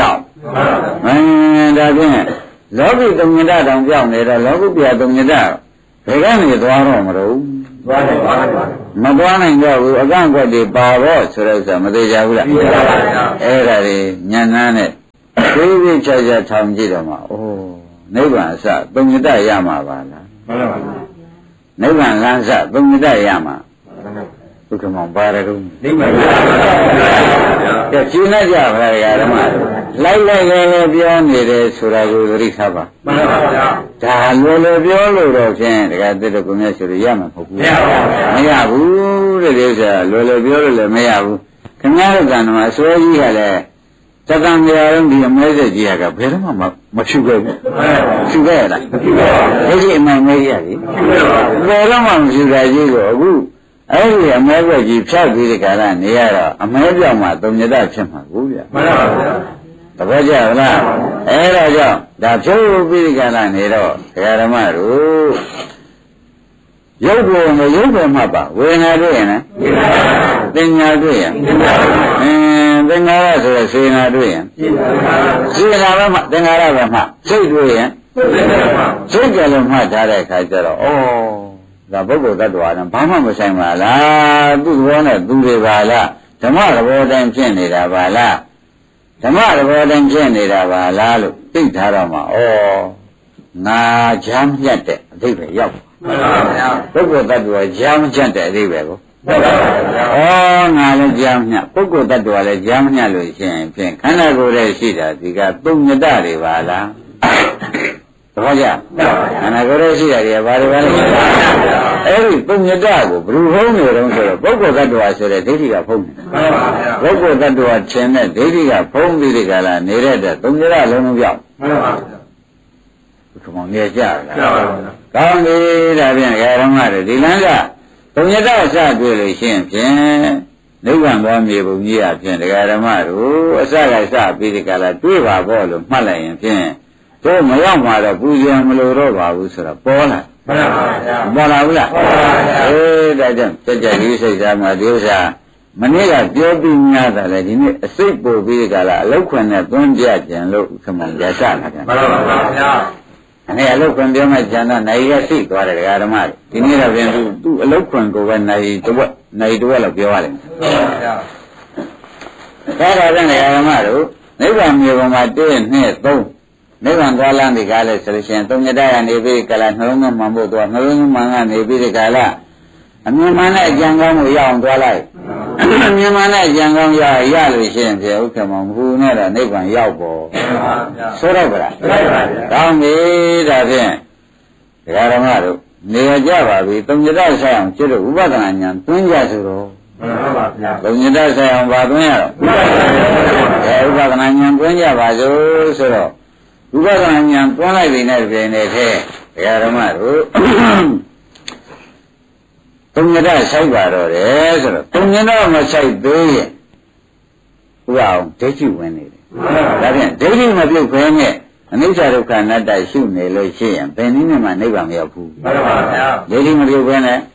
အင်းဒါဖြင့်လောကီသုံးညတတောင်ပြောင်းနေတော့လောကုပ္ပယသုံးညတဘယ်ကနေသွားတော့မလို့သွားတယ်သွားတယ်မသွားနိုင်တော့ဘူးအကန့်အကွက်တွေပါတော့ဆိုတော့ဆိုမသေးကြဘူးလားအဲ့ဒါတွေညံနှမ်းနဲ့သိသိချာချာထောင်ကြည့်တော့မှအိုးနိဗ္ဗာန်အစသုံးညတရမှာပါလားမှန်ပါပါနိဗ္ဗာန်လမ်းစသုံးညတရမှာဘုက္ကမောင်ပါရတော့နိဗ္ဗာန်ကဲကျင်းလိုက်ကြပါလားဓမ္မလိုက်လိုက်လည်းပြောနေတယ်ဆိုတာကိုသတိထားပါမှန်ပါဗျာဒါလိုလိုပြောလို့တော့ဖြင့်တကယ်တည်းကကိုမြတ်ဆိုရရမှာမဟုတ်ဘူးမရဘူးတဲ့ဒီဥစ္စာလိုလိုပြောလို့လည်းမရဘူးခင်ဗျားတို့ကံမှာအစိုးရကြီးကလည်းတက္ကံများလုံးဒီအမဲဆက်ကြီးကဘယ်တော့မှမဖြူခဲ့ဘူးဖြူခဲ့ရလားမဖြူပါဘူးဒီအမှန်မဲကြီးရတယ်ဘယ်တော့မှမဖြူတာကြီးကိုအခုအဲ့ဒီအမဲဆက်ကြီးဖြတ်ပြီးဒီကရနေရတော့အမဲပြောင်းမှသုံးညတဖြစ်မှာကိုဗျာမှန်ပါဗျာတပည့်ကြလားအဲ့ဒါကြောင့်ဒါဖြုတ်ပြီးဒီကရနေတော့ဒကာဓမ္မတို့ရုပ်ကိုမရုပ်ပဲမှတ်ပါဝေဒနာတွေ့ရင်လည်းသင်ညာတွေ့ရင်အင်းသင်္ခါရဆိုတဲ့စေနာတွေ့ရင်စေနာပဲမှသင်္ခါရပဲမှစိတ်တွေ့ရင်စိတ်ကြလို့မှတ်ထားတဲ့အခါကျတော့ဩဒါပုဂ္ဂိုလ်တ attva နဲ့ဘာမှမဆိုင်ပါလားသူ့ဘောနဲ့သူတွေပါလားဓမ္မသဘောတိုင်းဖြစ်နေတာပါလားဓမ္မသဘောတိုင်းဖြစ်နေတာပါလားလို့သိထားတော့မှဩငါချမ်းမြတ်တဲ့အဓိပ္ပာယ်ရောက်မှန်ပါဗျာပုဂ္ဂိုလ်တ attva ကြားမချတ်တဲ့အဓိပ္ပာယ်ကိုမှန်ပါဗျာဩငါလည်းကြားမညပုဂ္ဂိုလ်တ attva လည်းကြားမညလို့ရှိရင်ဖြင့်ခန္ဓာကိုယ်ရဲ့ရှိတာဒီကသုံးညတတွေပါလားသဘောကျခန္ဓာကိုယ်ရဲ့ရှိတာတွေကဘာတွေပါလဲအဲ့ဒီသုံးညတကိုဘယ်လိုဖုံးနေတော့ဆိုတော့ပုဂ္ဂိုလ်တ attva ဆိုတဲ့ဒိဋ္ဌိကဖုံးနေမှန်ပါဗျာပုဂ္ဂိုလ်တ attva ထင်တဲ့ဒိဋ္ဌိကဖုံးပြီးဒီကလာနေတဲ့တဲ့သုံးညတလုံးလုံးပြောက်မှန်ပါဗျာဘုရားနေကြလားမှန်ပါဗျာကောင်းပြီဒါဖြင့်ဓမ္မတွေဒီလမ်းကသုံးညတအစတွေ့လို့ရှိရင်ဖြင့်နိဗ္ဗာန်သွားမြေပုံကြီးအဖြစ်ဓမ္မတို့အစကစပြီးဒီကလာတွေ့ပါဖို့လို့မှတ်လိုက်ရင်ဖြင့်တို့မရောက်မှာတော့ပူဇော်မလို့တော့ပါဘူးဆိုတော့ပေါ်လာမှန်ပါဗျာပေါ်လာဘူးလားပေါ်ပါဗျာအေးဒါကြောင့်စัจ java ဒီစိတ်သားမှာဒီဥစ္စာမနေ့ကပြောပြီးများတာလေဒီနေ့အစိတ်ပို့ပြီးကလာအလောက်ခွန်နဲ့သွန်းပြကြံလို့ခမရစလာတယ်မှန်ပါဗျာအဲ့အလုတ်ခွန်ပြောမှကျန်တော့နိုင်ရရှိသွားတယ်ဓမ္မတွေဒီနေ့တော့ပြန်သူသူ့အလုတ်ခွန်ကိုပဲနိုင်တဝက်နိုင်တဝက်လောက်ပြောရတယ်မှန်ပါဗျာဒါတော့လည်းဓမ္မတို့နိဗ္ဗာန်မြေပေါ်မှာတည့်နှစ်သုံးနိဗ္ဗာန်သွားလမ်းဒီကားလဲဆိုလို့ရှိရင်သုံးညတရနေပြီးကလာနှလုံးသွင်းမှမို့သွားနှလုံးသွင်းမှကနေပြီးဒီကာလအမြင်မှန်တဲ့အကြံကောင်းကိုရအောင်သွားလိုက်အမြင်မှန်တဲ့အကြံကောင်းရရလို့ရှိရင်ပြေဥက္ကမောင်ဟူနဲ့တော့နိဗ္ဗာန်ရောက်ပေါ်ဆိုတော့ဗျာကောင်းပြီဒါဖြင့်ဒကာဓမ္မတို့နေရကြပါပြီသုံးညတဆိုင်အောင်ကျွတ်ဥပဒနာညာသွင်းကြဆိုတော့မှန်ပါဗျာသုံးညတဆိုင်အောင်ပါသွင်းရတော့အဲဥပဒနာညာသွင်းကြပါစို့ဆိုတော့ဥပဒနာညာသွင်းလိုက်ပြီနဲ့ပြင်နေတဲ့ဒကာဓမ္မတို့သုံးညတဆိုင်ပါတော့တယ်ဆိုတော့သုံးညတမဆိုင်သေးရင်ဥပအောင်ဒိဋ္ဌိဝင်နေတယ်ဒါဖြင့်ဒိဋ္ဌိမပြုတ်ခဲနဲ့အနိစ္စဒုက္ခအနတ္တရှုနေလို့ရှိရင်ဘယ်နည်းနဲ့မှနိဗ္ဗာန်မရောက်ဘူးမှန်ပါဗျာဒိဋ္ဌိမပြုတ်ခဲနဲ့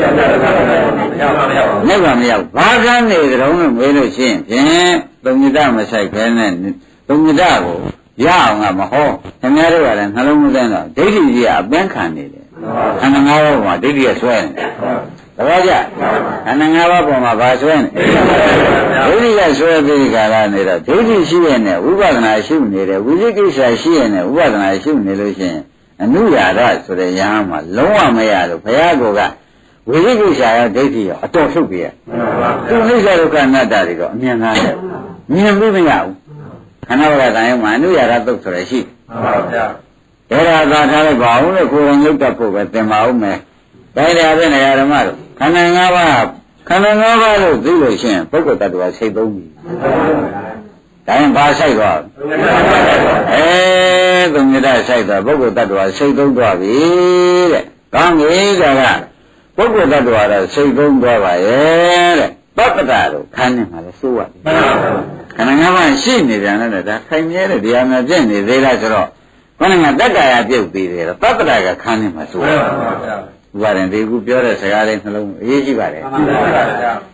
နိဗ္ဗာန်မရောက်ဘာကန်းနေကြုံလို့မေးလို့ရှိရင်ဖြင့်သုံးညတမဆိုင်ခဲနဲ့သုံးညတကိုရအောင်ကမဟောခင်ဗျားတို့ကလည်းနှလုံးမသွင်းတော့ဒိဋ္ဌိကြီးကအပန်းခံနေတယ်ခန္ဓာ၅ပါးမှာဒိဋ္ဌိကဆွဲနေတယ်သဘောကျခန္ဓာ၅ပါးပေါ်မှာဘာဆွဲနေဒိဋ္ဌိကဆွဲပြီးကြလာနေတော့ဒိဋ္ဌိရှိရနဲ့ဝိပဿနာရှုနေတယ်ဝိသိကိစ္စရှိရနဲ့ဝိပဿနာရှုနေလို့ရှိရင်အနုရာရဆိုတဲ့ယဟန်မှာလုံးဝမရလို့ဘုရားကောကဝိသိကိစ္စရောဒိဋ္ဌိရောအတော်ထုတ်ပြရသူအိစ္ဆဒုက္ခအနတ္တတွေတော့အမြင်ကားတယ်မြင်ပြီးမရဘူးခန္ဓာဝရတန်ရုံမှာအနုရာရသုတ်ဆိုရရှိမှန်ပါဗျာဒါရသာထားလိုက်ပါဦးလို့ကိုယ်ဝင်လုတ်တတ်ဖို့ပဲသင်ပါဦးမယ်ဒါရတဲ့နေရာဓမ္မတို့ခန္ဓာ၅ပါးခန္ဓာ၅ပါးလို့သိလို့ရှိရင်ပုဂ္ဂိုလ်တ attva စိတ်သုံးပြီဒါရင်ဘာဆိုင်သွားအဲသုံးညတဆိုင်သွားပုဂ္ဂိုလ်တ attva စိတ်သုံးသွားပြီတဲ့ကောင်းပြီဒါကပုဂ္ဂိုလ်တ attva တော့စိတ်သုံးသွားပါရဲ့တဲ့ပပ္ပတာတို့ခန်းနေမှာလဲစိုးရတယ်ခန္ဓာ၅ပါးရှိနေပြန်တယ်ဒါခိုင်မြဲတဲ့တရားများပြည့်နေသေးလားဆိုတော့ခန္ဓာကတက္ကရာပြုတ်ပြီးတယ်ပပ္ပတာကခန်းနေမှာစိုးရတယ်ဥပါရင်ဒီခုပြောတဲ့စကားလေးနှလုံးအရေးကြီးပါတယ်မှန်ပါဗျာ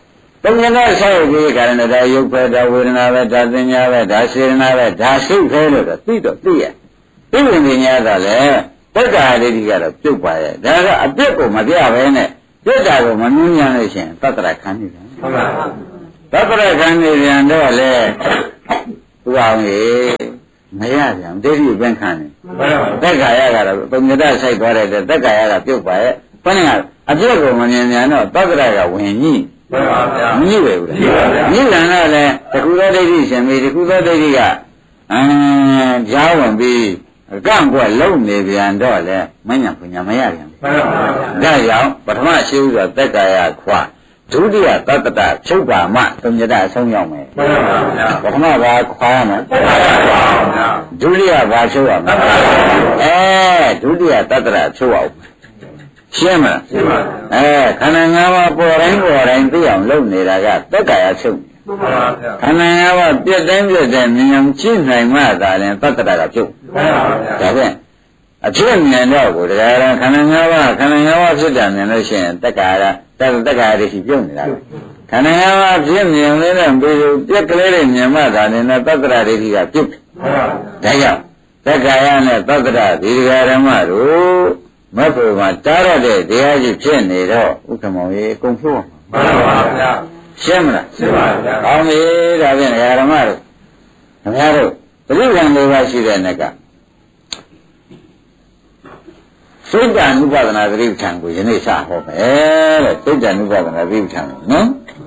သုံးညနာဆိုင်ပြီးခါရဏဒါယုတ်ပဲဒါဝေဒနာပဲဒါသင်ညာပဲဒါစေရနာပဲဒါစိတ်ပဲလို့တော့သိတော့သိရသိဝင်ပညာတော့လေတက္ကာဒိဋ္ဌိကတော့ပြုတ်ပါရဲ့ဒါကအပြစ်ကိုမပြပဲနဲ့ပြစ်တာကိုမနှူးညံ့လို့ရှိရင်သတ္တရခံနေတယ်ဟုတ်ပါဘူးသတ္တရခံနေပြန်တော့လေသူအောင်ကြီးမရပြန်ဒိဋ္ဌိပင်ခံနေတက္ကာရကတော့ပုံညတဆိုင်သွားတဲ့တက္ကာရကပြုတ်ပါရဲ့ဘယ်နဲ့အပြစ်ကိုမမြင်မြန်တော့သတ္တရကဝင်ကြီးမှန်ပါဗျာမြည်ပဲဦးလားမြည်တယ်တော့လေတခုသောဒိဋ္ဌိရှင်ပြီတခုသောဒိဋ္ဌိကအင်းကြားဝင်ပြီးကန့်ကွက်လုံနေပြန်တော့လေမညာပညာမရပြန်ဘူးမှန်ပါဗျာဒါကြောင့်ပထမရှိဥစွာသက်ကာယခွာဒုတိယသတ္တတချုပ်ပါမှသုံးညတအဆုံးရောက်မယ်မှန်ပါဗျာပထမကခွာရမယ်ဒုတိယဘာချုပ်ရမလဲအဲဒုတိယသတ္တတချုပ်အောင်ရှင်းမလားရှင်းပါအဲခန္ဓာ၅ပါးပေါ်တိုင်းပေါ်တိုင်းသိအောင်လုပ်နေတာကသက္ကာယချုပ်မှန်ပါဗျာခန္ဓာ၅ပါးပြည့်တိုင်းပြည့်တဲ့မြင်အောင်ကြည့်နိုင်မှသာရင်သတ္တတကချုပ်မှန်ပါဗျာဒါဖြင့်အဖြစ်မြင်တော့ကိုတရားရခန္ဓာ၅ပါးခန္ဓာ၅ပါးဖြစ်တယ်မြင်လို့ရှိရင်သက္ကာယသက္ကာယဒိဋ္ဌိပြုတ်နေတာပဲခန္ဓာ၅ပါးဖြစ်မြင်လေးနဲ့ပြီးပြက်ကလေးတွေမြင်မှသာရင်သတ္တရဒိဋ္ဌိကပြုတ်မှန်ပါဗျာဒါကြောင့်သက္ကာယနဲ့သတ္တရဒီဃာရမတို့မဘုရားတားရတဲ့တရားကြီးဖြစ်နေတော့ဥက္ကမောင်ကြီးအကုန်ဖြိုးမှာမှန်ပါဗျာရှင်းမလားရှင်းပါဗျာကောင်းပြီဒါဖြင့်ဓမ္မတို့ခင်ဗျားတို့ပရိသံလေးပါးရှိတဲ့နေ့ကစိတ်တ ानु ပါဒနာသတိပဋ္ဌာန်ကိုယနေ့စဟောမယ်တဲ့စိတ်တ ानु ပါဒနာသတိပဋ္ဌာန်နော်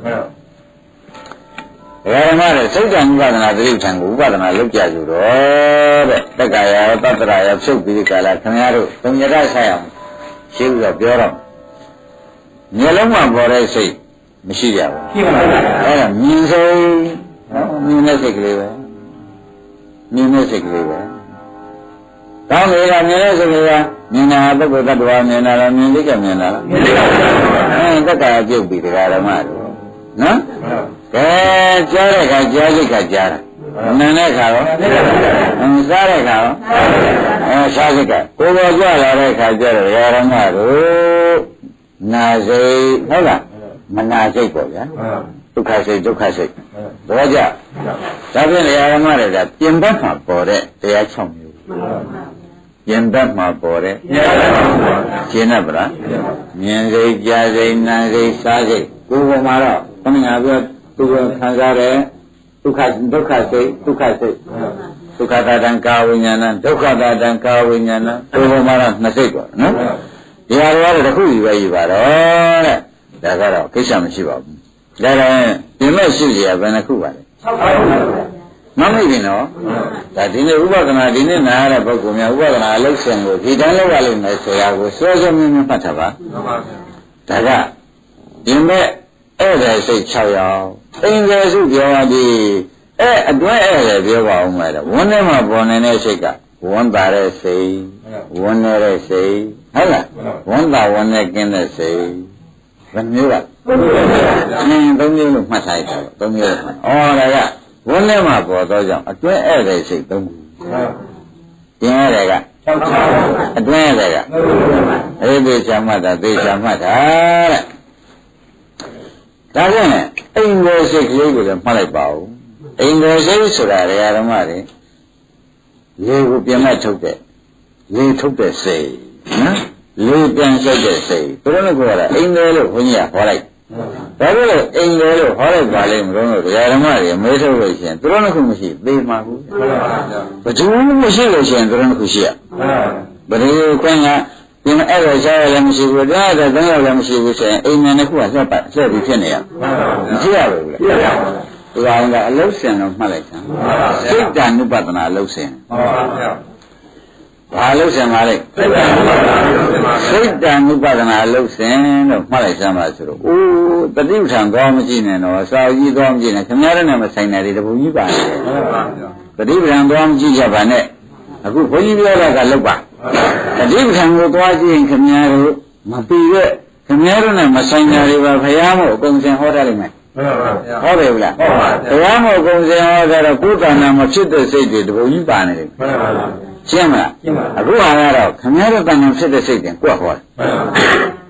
ဓမ္မတို့စိတ်တ ानु ပါဒနာသတိပဋ္ဌာန်ကိုဥပဒနာလုပ်ကြကြတော့တဲ့တက္ကာယသတ္တရာယဖြုတ်ပြီးကြလားခင်ဗျားတို့သုံးညတဆိုင်အောင်ရှင်းပြီးတော့ပြောတော့မျက်လုံးမှာပေါ်တဲ့စိတ်မရှိကြဘူးရှိပါဘူးအဲ့ဒါမြင်စိတ်နော်မြင်တဲ့စိတ်ကလေးပဲမြင်တဲ့စိတ်ကလေးပဲကောင်းတယ်ကမြင်တဲ့စိတ်ကလေးကမြင်တာပုဂ္ဂိုလ်တ attva မြင်တာလားမြင်လိကမြင်တာလားမြင်လိကအဲတက္ကာယပြုတ်ပြီးတရားဓမ္မတို့နော်ကဲကြားတဲ့ခါကြားစိတ်ကကြားတာနာတဲ့ခါရောစားတဲ့ခါရောအဲစားစိတ်ကကိုယ်ပေါ်ကြလာတဲ့ခါကျတော့ဓမ္မတို့နာစိတ်ဟုတ်လားမနာစိတ်ပေါ့ဗျာဒုက္ခစိတ်ဒုက္ခစိတ်တော့ကြဒါဖြင့်ဓမ္မတွေကပြင်ဘက်မှာပေါ်တဲ့တရား၆မျိုးပြင်ဘက်မှာပေါ်တဲ့ရှင်းတယ်ဗလားမြင်စိတ်ကြားစိတ်နာစိတ်စားစိတ်ကိုယ်ပေါ်မှာတော့ဘုရားပြောသူကခံစားတဲ့ဒုက္ခဒုက္ခစိတ်ဒုက္ခစိတ်ဒုက္ခတာတံကာဝိညာဏဒုက္ခတာတံကာဝိညာဏကိုယ်ပေါ်မှာတော့နှစ်စိတ်ပေါ့နော်ဒီဟာတွေကတော့တစ်ခုယူပဲယူပါတော့တဲ့ဒါကတော့ကိစ္စမရှိပါဘူးဒါကပြင်မဲ့ရှိရဘယ်နှခုပါလဲမမိပြီနော်ဒါဒီနေ့ဥပဒနာဒီနေ့နားရတဲ့ပုဂ္ဂိုလ်များဥပဒနာအလုပ်ရှင်ကိုဒီတိုင်းလုပ်ရလိမ့်မယ်ဆိုရကိုစောစောမြင်းမြင်းမှတ်ထားပါဒါကပြင်မဲ့ဧည့်သည်စိတ်၆ယောက်အင်္ဂါစုပြောရသည်အဲအတွဲဧည့်သည်ပြောပါဦးမယ်တော့ဝန်းထဲမှာပေါ်နေတဲ့စိတ်ကဝန်းတာတဲ့စိတ်ဝန်းနေတဲ့စိတ်ဟုတ်လားဝန်းတာဝန်းနေကင်းတဲ့စိတ်ဘယ်မျိုးကအင်းသုံးမျိုးလို့မှတ်ထားရတာသုံးမျိုးဩဒါကဝန်းထဲမှာပေါ်တော့ကြောင့်အတွဲဧည့်သည်စိတ်သုံးခုကျင်းရတယ်ကအတွဲရတယ်ကအဲ့ဒီချမှတ်တာသေချာမှတ်တာတဲ့ဒါကြောင့်အိမ်ကိုစိတ်ကလေးကိုလည်းမှတ်လိုက်ပါဦးအိမ်ကိုစိတ်ဆိုတာဓမ္မတွေလေကိုပြန်မထုတ်တဲ့လေထုတ်တဲ့စိတ်နော်လေပြန်စိတ်တဲ့စိတ်ဘယ်လိုလဲခေါ်ရအိမ်ကိုလို့ခွန်ကြီးကဟောလိုက်ဒါပေမဲ့အိမ်ကိုလို့ဟောလိုက်ပါလိမ့်မလို့ဓမ္မတွေမေးထုတ်လို့ရှိရင်သူတို့ကမရှိသေးမှာဘူးဘယ်သူမရှိလို့ရှိရင်သူတို့ကရှိရဘယ်လိုခွင့်ကဒီမှာအဲ့ဒါရှားရလည်းမရှိဘူးဒါကသုံးယောက်လည်းမရှိဘူးဆိုရင်အိမ်မြန်တစ်ခုကဆက်ပတ်ဆက်ပြီးဖြစ်နေရမရှိရဘူးလေဒီကောင်ကအလုဆင်တော့မှတ်လိုက်စမ်းစိတ်တ ानु ပဒနာအလုဆင်ဟုတ်ပါဗျာဘာအလုဆင်ပါလဲစိတ်တ ानु ပဒနာအလုဆင်တော့မှတ်လိုက်စမ်းပါဆိုတော့အိုးတတိပ္ပံကောင်းမကြည့်နဲ့တော့စာကြီးကောင်းမကြည့်နဲ့ခင်ဗျားတို့နဲ့မဆိုင်တဲ့တပူကြီးပါနေတယ်ဟုတ်ပါဗျာတတိပ္ပံကောင်းမကြည့်ကြပါနဲ့အခုဘုန်းကြီးပြောတာကလောက်ပါတတိပ္ပံကိုသွားကြည့်ရင်ခင်ဗျားတို့မပြီးရဲ့ခင်ဗျားတို့နဲ့မဆိုင်တာတွေပါဘုရားမို့အကုန်စင်ဟောတတ်လိမ့်မယ်ဟုတ်ပါဗျာဟုတ်တယ်ဘူးလားဟုတ်ပါဗျာဘုရားမို့အကုန်စင်ဟောတာတော့ကိုယ်တဏ္ဍာမဖြစ်တဲ့စိတ်တွေတပူကြီးပါနေတယ်ဟုတ်ပါဗျာရှင်းမလားအခုဟာကတော့ခင်ဗျားတို့တဏ္ဍာဖြစ်တဲ့စိတ်တွေကိုယ်ဟောတယ်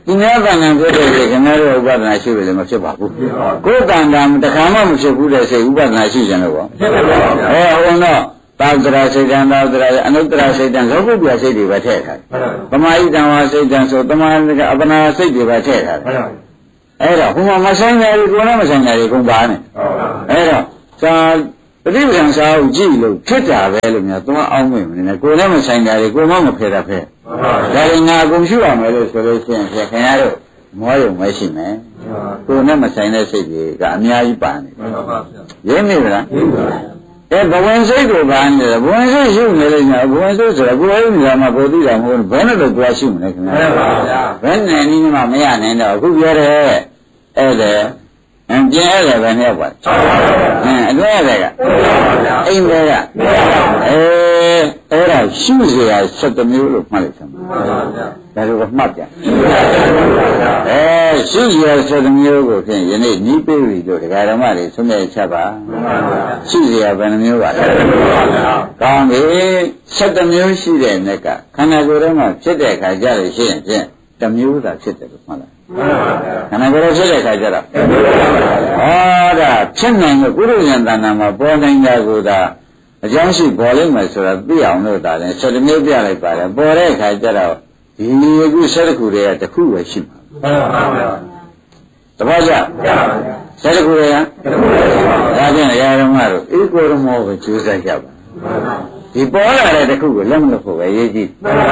သူများတဏ္ဍာဖြစ်တဲ့စိတ်ခင်ဗျားတို့ဥပဒနာရှိပြီလည်းမဖြစ်ပါဘူးကိုယ်တဏ္ဍာတခါမှမဖြစ်ဘူးတဲ့စိတ်ဥပဒနာရှိကြတယ်ပေါ့အဲဟိုတော့သာသရာစိတ်တံသာသရာအနုတ္တရာစိတ်တံလောကုတ္တရာစိတ်တွေပဲထည့်ထားတယ်သမာဟိတံဝါစိတ်တံဆိုသမာဟိကအပနာစိတ်တွေပဲထည့်ထားတယ်အဲ့တော့ဟိုမှာမဆိုင်ကြဘူးကိုယ်နဲ့မဆိုင်ကြဘူးကုန်ပါနဲ့အဲ့တော့သာပฏิပဒံစာအုပ်ကြည့်လို့ဖြစ်တာပဲလို့များသူကအောင်းမိမနေကိုယ်နဲ့မဆိုင်ကြဘူးကိုယ်မှမဖယ်တာဖဲဒါရင်ငါအကုန်ရှိရမယ်လို့ဆိုလို့ရှိရင်ခင်ဗျားတို့မောရုံမရှိမယ်ကိုယ်နဲ့မဆိုင်တဲ့စိတ်တွေကအများကြီးပါနေရင်းမိလားအဲဘဝင်စိတ်ကိုပါနေတယ်ဘဝင်စိတ်ရှိနေလို့ညာဘဝင်စိတ်ဆိုတော့ကိုယ်ရင်းနေမှာကိုသိတာမဟုတ်ဘူးဘယ်နဲ့တော့ကြွားရှိမလဲခင်ဗျာဘယ်နဲ့နည်းမှမရနိုင်တော့အခုပြောတယ်အဲ့ဒါအင်းကျင်းရတယ်ပဲနဲ့ပါအင်းအတွဲရတယ်ကအိမ်တွေကအဲအဲ့ဒါရှုเสียဆက်တမျိုးလို့မှတ်လိုက်သမှာဒါလိုမှတ်ပြန်အဲရှုเสียဆက်တမျိုးကိုဖြင့်ယနေ့နီးပေးပြီလို့ဒကာဓမ္မတွေသုံးမြတ်ချက်ပါရှုเสียဘယ်နှမျိုးပါလဲကောင်းပြီဆက်တမျိုးရှိတဲ့နဲ့ကခန္ဓာကိုယ်ထဲမှာဖြစ်တဲ့အခါကြလို့ရှိရင်ဖြင့်တမျိုးသာဖြစ်တယ်လို့မှတ်လိုက်ခန္ဓာကိုယ်ဖြစ်တဲ့အခါကျတော့ဟောဒါဖြစ်နိုင်လို့ကုသိုလ်ဉာဏ်တဏ္ဍာမှာပေါ်နိုင်တာကိုဒါအကြောင်းရှိပေါ်လိမ့်မယ်ဆိုတာသိအောင်လို့ဒါလည်းဆက်တမျိုးပြလိုက်ပါတယ်ပေါ်တဲ့အခါကျတော့ဒီအခုဆက်တစ်ခုတည်းကတစ်ခုပဲရှိမှာတပည့်ကြဆက်တစ်ခုတည်းကဒါဖြင့်အရာဓမ္မတို့ဧကောရမောကိုကျိုးစားကြပါဒီပေါ်လာတဲ့တစ်ခုကိုလက်မလို့ဖို့ပဲရေးကြည့်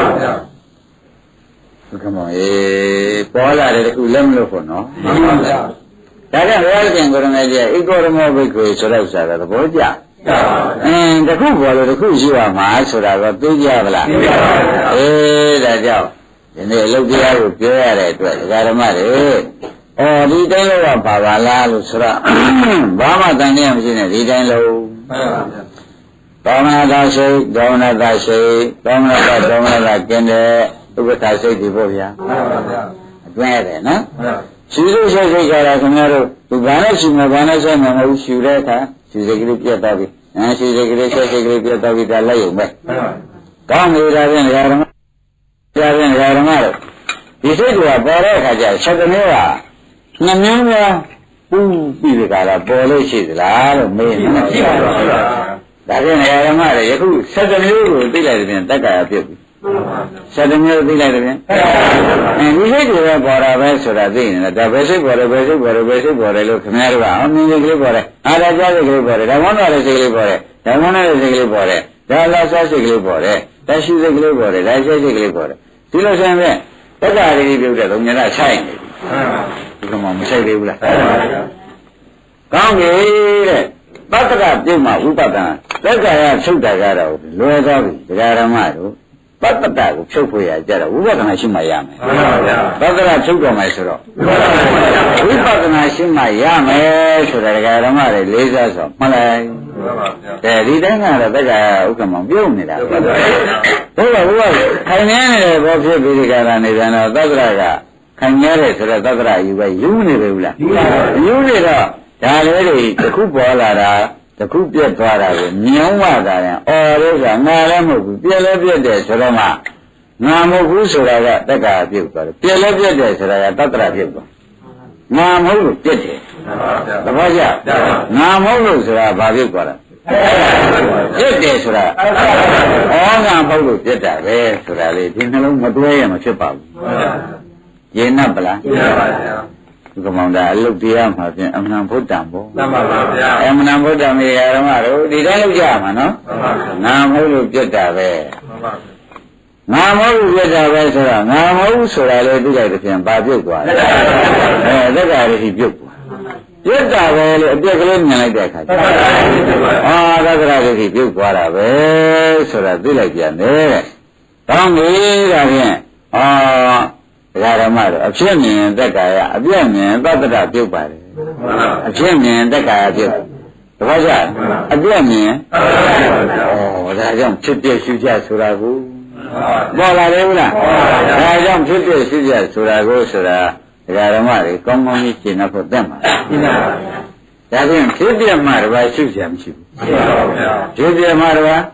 ကမောအေးပေါ်လာတဲ့တခုလက်မလို့ဖို့နော်မှန်ပါဗျာဒါကြောင့်ဘုရားရှင်ကိုရမေကြီးဧကောရမောဘိက္ခွေဆိုတော့ဆိုတာသဘောကျအင်းတခုပေါ်လို့တခုရှိရမှာဆိုတာတော့သိကြပါလားသိပါပါအေးဒါကြောင့်ဒီနေ့အလုပ်တရားကိုပြောရတဲ့အတွက်ဒကာဓမ္မတွေအော်ဒီတိုင်းလို့ပါပါလားလို့ဆိုတော့ဘာမှတန်တရားမရှိနဲ့ဒီတိုင်းလို့မှန်ပါဗျာသောမနာသာရှိသောမနာသာရှိသောမနာသာသောမနာသာကျင်တဲ့ဥပ္ပခါစိတ်ဒီပေါ့ဗျာမှန်ပါဗျာအတွင်းရတယ်နော်ရှူလို့ရှိစိတ်ကြတာခင်ဗျားတို့သူဘာနဲ့ရှူမှာဘာနဲ့ဆက်မှာမဟုတ်ရှူတဲ့အခါရှူစိတ်ကလေးပြတ်သွားပြီအဲရှူစိတ်ကလေးဆက်စိတ်ကလေးပြတ်သွားပြီဒါလက်ရုံပဲကောင်းပြီဒါဖြင့်ဓမ္မဒါဖြင့်ဓမ္မတို့ဒီစိတ်ကပေါ်တဲ့အခါကျဆက်တဲ့မျိုးကနှမျိုးများပူပြီးဒီကလာပေါ်လို့ရှိသလားလို့မေးနေတယ်ဒါဖြင့်ဓမ္မတွေယခုဆက်တဲ့မျိုးကိုသိလိုက်တဲ့ပြင်တက္ကရာပြုတ်ပြီဆက်တမျိုးသိလိုက်တယ်ဗျာအဲဒီစိတ်တွေပဲပေါ်တာပဲဆိုတာသိနေတာဒါပဲစိတ်ပေါ်တယ်ပဲစိတ်ပေါ်တယ်ပဲစိတ်ပေါ်တယ်လို့ခင်ဗျားတို့ကအမြင်စိတ်ကလေးပေါ်တယ်အာရကြစိတ်ကလေးပေါ်တယ်ဓမ္မနာတဲ့စိတ်ကလေးပေါ်တယ်ဓမ္မနာတဲ့စိတ်ကလေးပေါ်တယ်ဒါလာစားစိတ်ကလေးပေါ်တယ်ဒါရှိစိတ်ကလေးပေါ်တယ်ဒါရှိစိတ်ကလေးပေါ်တယ်ဒီလိုဆိုရင်ပဲတက္ကရာလေးပြုတ်တဲ့လုံးညနာဆိုင်နေပြီဒီကမှမဆိုင်သေးဘူးလားကောင်းပြီတဲ့ပတ္တကပြုတ်မှဥပဒနာတက္ကရာချုပ်တာကတော့လွယ်သွားပြီဒကာဓမ္မတို့ပတ္တတကိုဖြုတ်ဖို့ရကြတော့ဝိပဿနာရှိမှရမယ်မှန်ပါဗျာပတ္တကဖြုတ်တော်မယ်ဆိုတော့ဝိပဿနာရှိမှရမယ်ဆိုတာဒကာဓမ္မတွေလေးစားဆိုမှန်လိုက်မှန်ပါဗျာအဲဒီတိုင်းကတော့တက္ကရာဥက္ကမောင်ပြုတ်နေတာဘုရားဘုရားခိုင်နေတယ်ဘောဖြစ်ပြီးဒီကရာနေပြန်တော့တက္ကရာကခိုင်နေတယ်ဆိုတော့တက္ကရာယူပဲယူနေတယ်ဘူးလားယူနေတော့ဒါလေးတွေတစ်ခုပေါ်လာတာတခုပြတ်သွားတာကိုမြင်ဝတာရင်အော်လို့ကငါလည်းမဟုတ်ဘူးပြက်လည်းပြက်တယ်ဆိုတော့မှငါမဟုတ်ဘူးဆိုတာကတက္ကရာပြုတ်သွားတယ်ပြက်လည်းပြက်တယ်ဆိုတာကတတ္တရာပြုတ်သွားငါမဟုတ်လို့ပြက်တယ်သဘောကျငါမဟုတ်လို့ဆိုတာဘာပြုတ်သွားလဲပြက်တယ်ဆိုတာဩငါမဟုတ်လို့ပြက်တာပဲဆိုတာလေဒီနှလုံးမတွဲရမဖြစ်ပါဘူးရေနပ်ပလားရေပါဗျာကမောင်တာအလုတ်တရားမှာဖြင့်အမှန်ဘုဒ္ဓံပေါ့မှန်ပါပါဗျာအမှန်ဘုဒ္ဓံမေရဓမ္မတို့ဒီတိုင်းလောက်ကြမှာနော်မှန်ပါငါမဟုတ်လို့ပြတ်တာပဲမှန်ပါငါမဟုတ်လို့ပြတ်တာပဲဆိုတော့ငါမဟုတ်ဆိုတာလေသိလိုက်တဲ့ဖြင့်ဘာပြုတ်သွားလဲအဲသက္ကာရတိပြုတ်သွားပြတ်တာပဲလို့အပြက်ကလေးမြင်လိုက်တဲ့အခါကျအာသက္ကာရတိပြုတ်သွားတာပဲဆိုတာသိလိုက်ပြန်တယ်တဲ့ကောင်းပြီဒါဖြင့်အာဒကာဓမ္မတို့အဖြစ်မြင်တက္ကာယအပြည့်မြင်သတ္တရပြုတ်ပါတယ်အဖြစ်မြင်တက္ကာယပြုတ်တပည့်ကြအပြည့်မြင်ဩဒါကြောင့်ဖြစ်ပြရှုကြဆိုတာကိုပေါ်လာတယ်ဟုတ်လားဒါကြောင့်ဖြစ်ပြရှုကြဆိုတာကိုဆိုတာဒကာဓမ္မတွေကောင်းကောင်းကြီးရှင်းတော့တတ်မှာရှင်းပါပါဒါဖြင့်ဖြစ်ပြမှတပါရှုကြမရှိဘူးဖြစ်ပြမှတပါ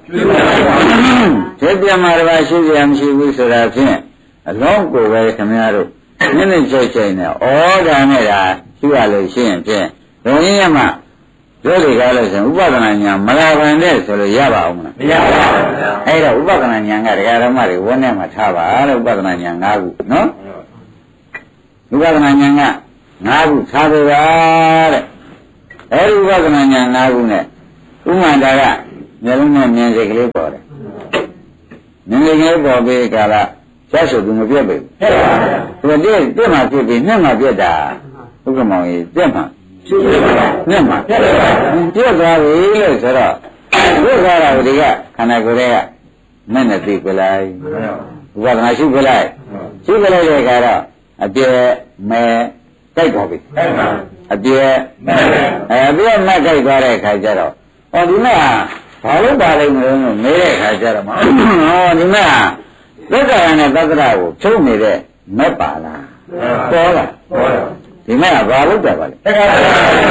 ဖြစ်ပြမှတပါရှုကြမရှိဘူးဆိုတာဖြင့်အလုံးကိုပဲခင်ဗျားတို့နည်းနည်းချက်ချက်နဲ့ဩဒါနဲ့ဒါရှိရလို့ရှိရင်ဖြင့်ဘုံကြီးရမှတို့တွေကားလို့ဆိုရင်ဥပဒနာညာမလာဘန်တဲ့ဆိုလို့ရပါအောင်မလားမရပါဘူးဗျာအဲ့တော့ဥပဒနာညာကဒကာဓမ္မတွေဝန်းထဲမှာထားပါလို့ဥပဒနာညာ၅ခုနော်ဥပဒနာညာက၅ခုထားပေးပါတဲ့အဲ့ဒီဥပဒနာညာ၅ခုနဲ့ဥမ္မာတာကမျိုးလုံးနဲ့မြင်စိတ်ကလေးပေါ်တယ်မြင်စိတ်ကလေးပေါ်ပြီးကာလဆက်ဆိုသူမပြတ်ပြီဟုတ်ပါဘူးသူတည်းတက်မှပြတ်ပြီးနှစ်မှပြတ်တာဥက္ကမောင်ကြီးတက်မှနှစ်မှပြတ်သွားပြီလို့ဆိုတော့ဒီကာရဝတိကခန္ဓာကိုယ်ရဲ့မဲ့နဲ့သိကြလိုက်ဥပဒနာရှိကြလိုက်ရှိကြလိုက်တဲ့ကာရအပြည့်မဲ့တိုက်သွားပြီအပြည့်အဲအပြည့်မဲ့တိုက်သွားတဲ့ခါကျတော့ဟောဒီမဲ့ဘာလို့ပါလိမ့်မလို့မေးတဲ့ခါကျတော့ဟောဒီမဲ့သက္ကာရနဲ့သက္ကရာကိုဖြုတ်နေတဲ့မက်ပါလားပေါ်လားပေါ်ပါဒီမဲ့ကဘာလို့တက်ပါလဲသက္ကာရ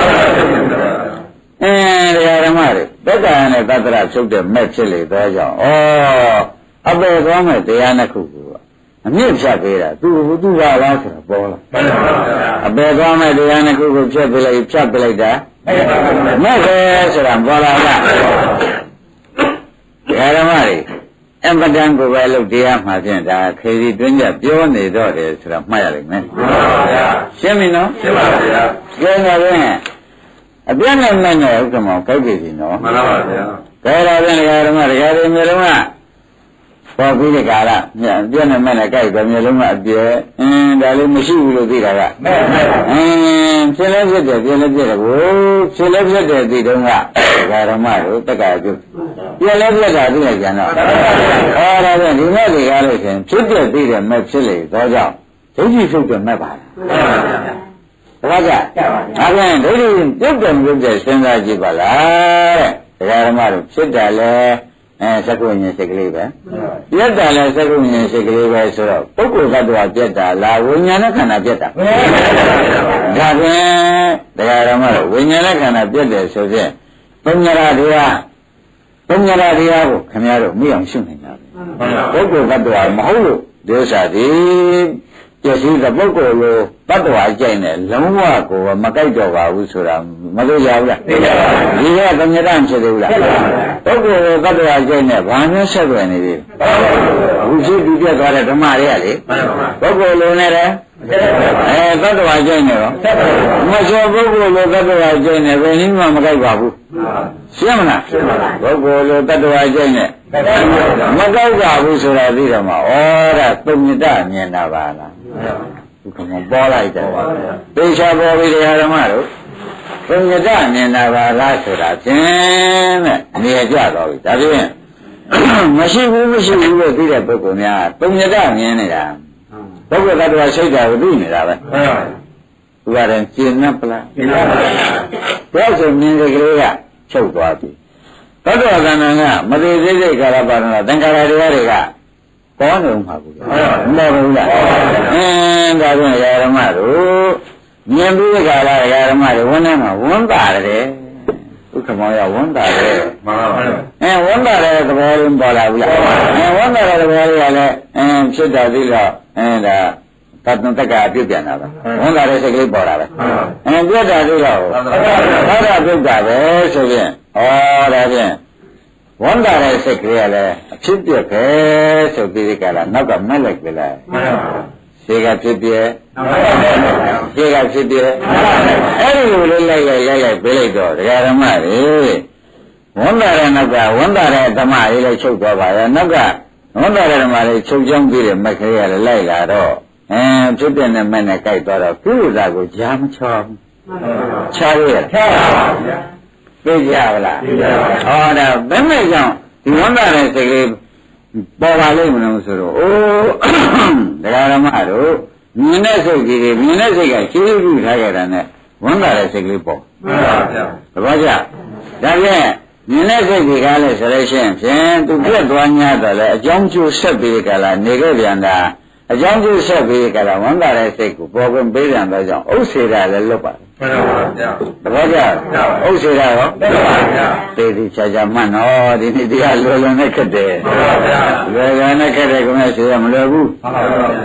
အင်းတရားဓမ္မတွေသက္ကာရနဲ့သက္ကရာဖြုတ်တဲ့မက်ဖြစ်လေသောကြောင့်ဩအပေသွားမဲ့တရားနှစ်ခုကိုအမြင့်ဖြတ်ပေးတာသူ့သူ့ဘာလားဆိုတာပေါ်လားအပေသွားမဲ့တရားနှစ်ခုကိုဖြတ်ပေးလိုက်ဖြတ်ပေးလိုက်တာမက်ပဲဆိုတာပေါ်လာလားတရားဓမ္မတွေအမတန်ကိုပဲလို့တရားမှာဖြင့်ဒါခေဒီတွင်းကြပြောနေတော့တယ်ဆိုတာမှတ်ရလိမ့်မယ်မှန်ပါဗျာရှင်းပြီနော်ရှင်းပါဗျာကျင်းတော့ရင်အပြည့်နဲ့မဲ့နဲ့ဥက္ကမောင်ကြိုက်ပြီစီနော်မှန်ပါဗျာဒါတော့ပြန်တရားဓမ္မတရားတွေမျိုးလုံးကပေါ်ပြီးဒီကာလမြတ်ပြည့်နဲ့မဲ့နဲ့ကြိုက်တယ်မျိုးလုံးကအပြည့်အင်းဒါလေးမရှိဘူးလို့သိတာကမှန်ပါအင်းဖြစ်လဲဖြစ်တယ်ပြည့်လဲပြည့်တယ်ကိုဖြစ်လဲဖြစ်တယ်ဒီတုန်းကတရားဓမ္မတို့တက္ကရာပြုပြည့်လဲပြည့်တာသိလိုက်ကြတော့အော်ဒါပြန်ဒီမဲ့တွေကားလို့ရှင်ဖြစ်ပြသိတယ်မဲ့ဖြစ်လေတော့ကြောင့်ဒိဋ္ဌိဖြုတ်တယ်မဲ့ပါလားမှန်ပါဗျာဒါပြန်ဒိဋ္ဌိပြုတ်တယ်ပြုတ်တယ်စဉ်းစားကြည့်ပါလားတဲ့တရားဓမ္မတို့ဖြစ်တယ်လေအဲသက္ကုဉ္ဉ္စိတ်ကလေးပဲပြတ်တာလဲသက္ကုဉ္ဉ္စိတ်ကလေးပဲဆိုတော့ပုဂ္ဂိုလ်သတ္တဝါပြတ်တာလားဝိညာဏခန္ဓာပြတ်တာဒါဖြင့်တရားဓမ္မတို့ဝိညာဏခန္ဓာပြတ်တယ်ဆိုဖြင့်ပုညရာတရားပုညရာတရားကိုခင်ဗျားတို့မိအောင်ရှုနေတာပဲပုဂ္ဂိုလ်သတ္တဝါမဟုတ်လို့ဒီဥစ္စာဒီပြည့်စည်တဲ့ပုဂ္ဂိုလ်လိုတ တ္တဝါကြိုက်နဲ့လုံးဝကိုမကြိုက်တော့ပါဘူးဆိုတာမလို့ရဘူးလားသိပါပါဒီကသမ္မြတဖြစ်သေးဘူးလားသိပါပါပုဂ္ဂိုလ်ကိုတတ္တဝါကြိုက်နဲ့ဘာမျိုးဆက်ွယ်နေသေးလဲဘူးရှိသူပြတ်သွားတဲ့ဓမ္မတွေကလေပုဂ္ဂိုလ်လိုနဲ့လေအဲတတ္တဝါကြိုက်နေတော့မဆိုပုဂ္ဂိုလ်လိုတတ္တဝါကြိုက်နဲ့ဘယ်နည်းမှမကြိုက်ပါဘူးရှင်းမလားပုဂ္ဂိုလ်လိုတတ္တဝါကြိုက်နဲ့မကြိုက်ပါဘူးဆိုတာသိတော့မှဩဒါသုံးမြတမြင်တာပါလားဒုက္ခမပေါ်လိုက်တယ်သေချာပေါ်ပြီတရားဓမ္မတို့သုံးမြတမြင်တာပါလားဆိုတာဖြင့်တဲ့နေရာကြတော့ပြီဒါဖြင့်မရှိဘူးမရှိဘူးလို့သိတဲ့ပုဂ္ဂိုလ်များသုံးမြတမြင်နေတာပုဂ္ဂိုလ်တ attva စိတ်ဓာတ်ကိုသိနေတာပဲသူကတည်းကကျင်납ပလားကျင်납ပါဘုရားဆိုမြင်တဲ့ကလေးကချုပ်သွားပြီတ attva ကဏ္ဍကမသိသေးတဲ့ကာလပါဏသင်္ခါရတရားတွေကပေါ်နေမှာဘူးမဟုတ်ဘူးလားအင်းဒါကြောင့်ယာရမတို့မြင်ပြီးကြလားယာရမတွေဝန်းထဲမှာဝန်းတာတယ်ဒုက္ခမောရဝန်းတာတယ်မှန်ပါပါအဲဝန်းတာတဲ့သဘောလေးပေါ်လာဘူးလားအဲဝန်းတာတဲ့သဘောလေးကလည်းအင်းဖြစ်တာသိတော့အဲဒါသတ္တတက္ကအပြည့်ပြန်တာပဲဝန်းတာတဲ့စိတ်ကလေးပေါ်လာပဲအဲပြတ်တာသိတော့သောတာပြုတ်တာပဲဆိုရင်ဩဒါဖြင့်ဝန္တာတဲ့စိတ်ကလေးကလည်းအဖြစ်ပြက်ပဲဆိုပြီးဒီကလာနောက်ကမက်လိုက်ကြလားမှန်ပါပါခြေကဖြစ်ပြက်ခြေကဖြစ်ပြက်အဲ့ဒီလိုလေးလိုက်လိုက်လိုက်လိုက်ပြေးလိုက်တော့ဒကာဓမ္မတွေဝန္တာတဲ့နောက်ကဝန္တာတဲ့ဓမ္မလေးလည်းချုပ်သွားပါရဲ့နောက်ကဝန္တာတဲ့ဓမ္မလေးချုပ်ချောင်းပြီးတဲ့မက်ကလေးကလည်းလိုက်လာတော့အဲဖြစ်ပြက်နဲ့မက်နဲ့ကြိုက်သွားတော့ပြုလို့သာကိုကြားမချောဘူးချားရချားပါဗျာသိကြပါလားသိကြပါပါဟောဒါဘယ်မဲ့ကြောင့်ဒီဝန္တာတဲ့စိတ်ကလေးပေါ်ပါလိမ့်မလို့ဆိုတော့အိုးတရားဓမ္မတို့မြင်တဲ့စိတ်ကြီးမြင်တဲ့စိတ်ကရှင်းရှင်းထားကြတာနဲ့ဝန္တာတဲ့စိတ်ကလေးပေါ်မှန်ပါဗျာသဘောကျဒါဖြင့်မြင်တဲ့စိတ်ကြီးကားလဲဆိုလို့ရှိရင်ဖြင့်သူပြတ်သွား냐တော့လေအကြောင်းကျိုးဆက်ပြီးကြလားနေခဲ့ပြန်တာအကြောင်းကျိုးဆက်ပြီးကြလားဝန္တာတဲ့စိတ်ကိုပေါ်ခွင့်ပေးပြန်တော့ကြောင့်ဥစ္စေတာလည်းလွတ်ပါတယ်မှန်ပါဗျာတပည့်ကြဥစ္စေတာရောမှန်ပါဗျာသေသေးချာချာမှတ်နော်ဒီနေ့တရားလွယ်လွယ်နဲ့ခက်တယ်မှန်ပါဗျာလွယ်လွယ်နဲ့ခက်တယ်ခင်ဗျာဆိုရမလွယ်ဘူးမှန်ပါဗျာ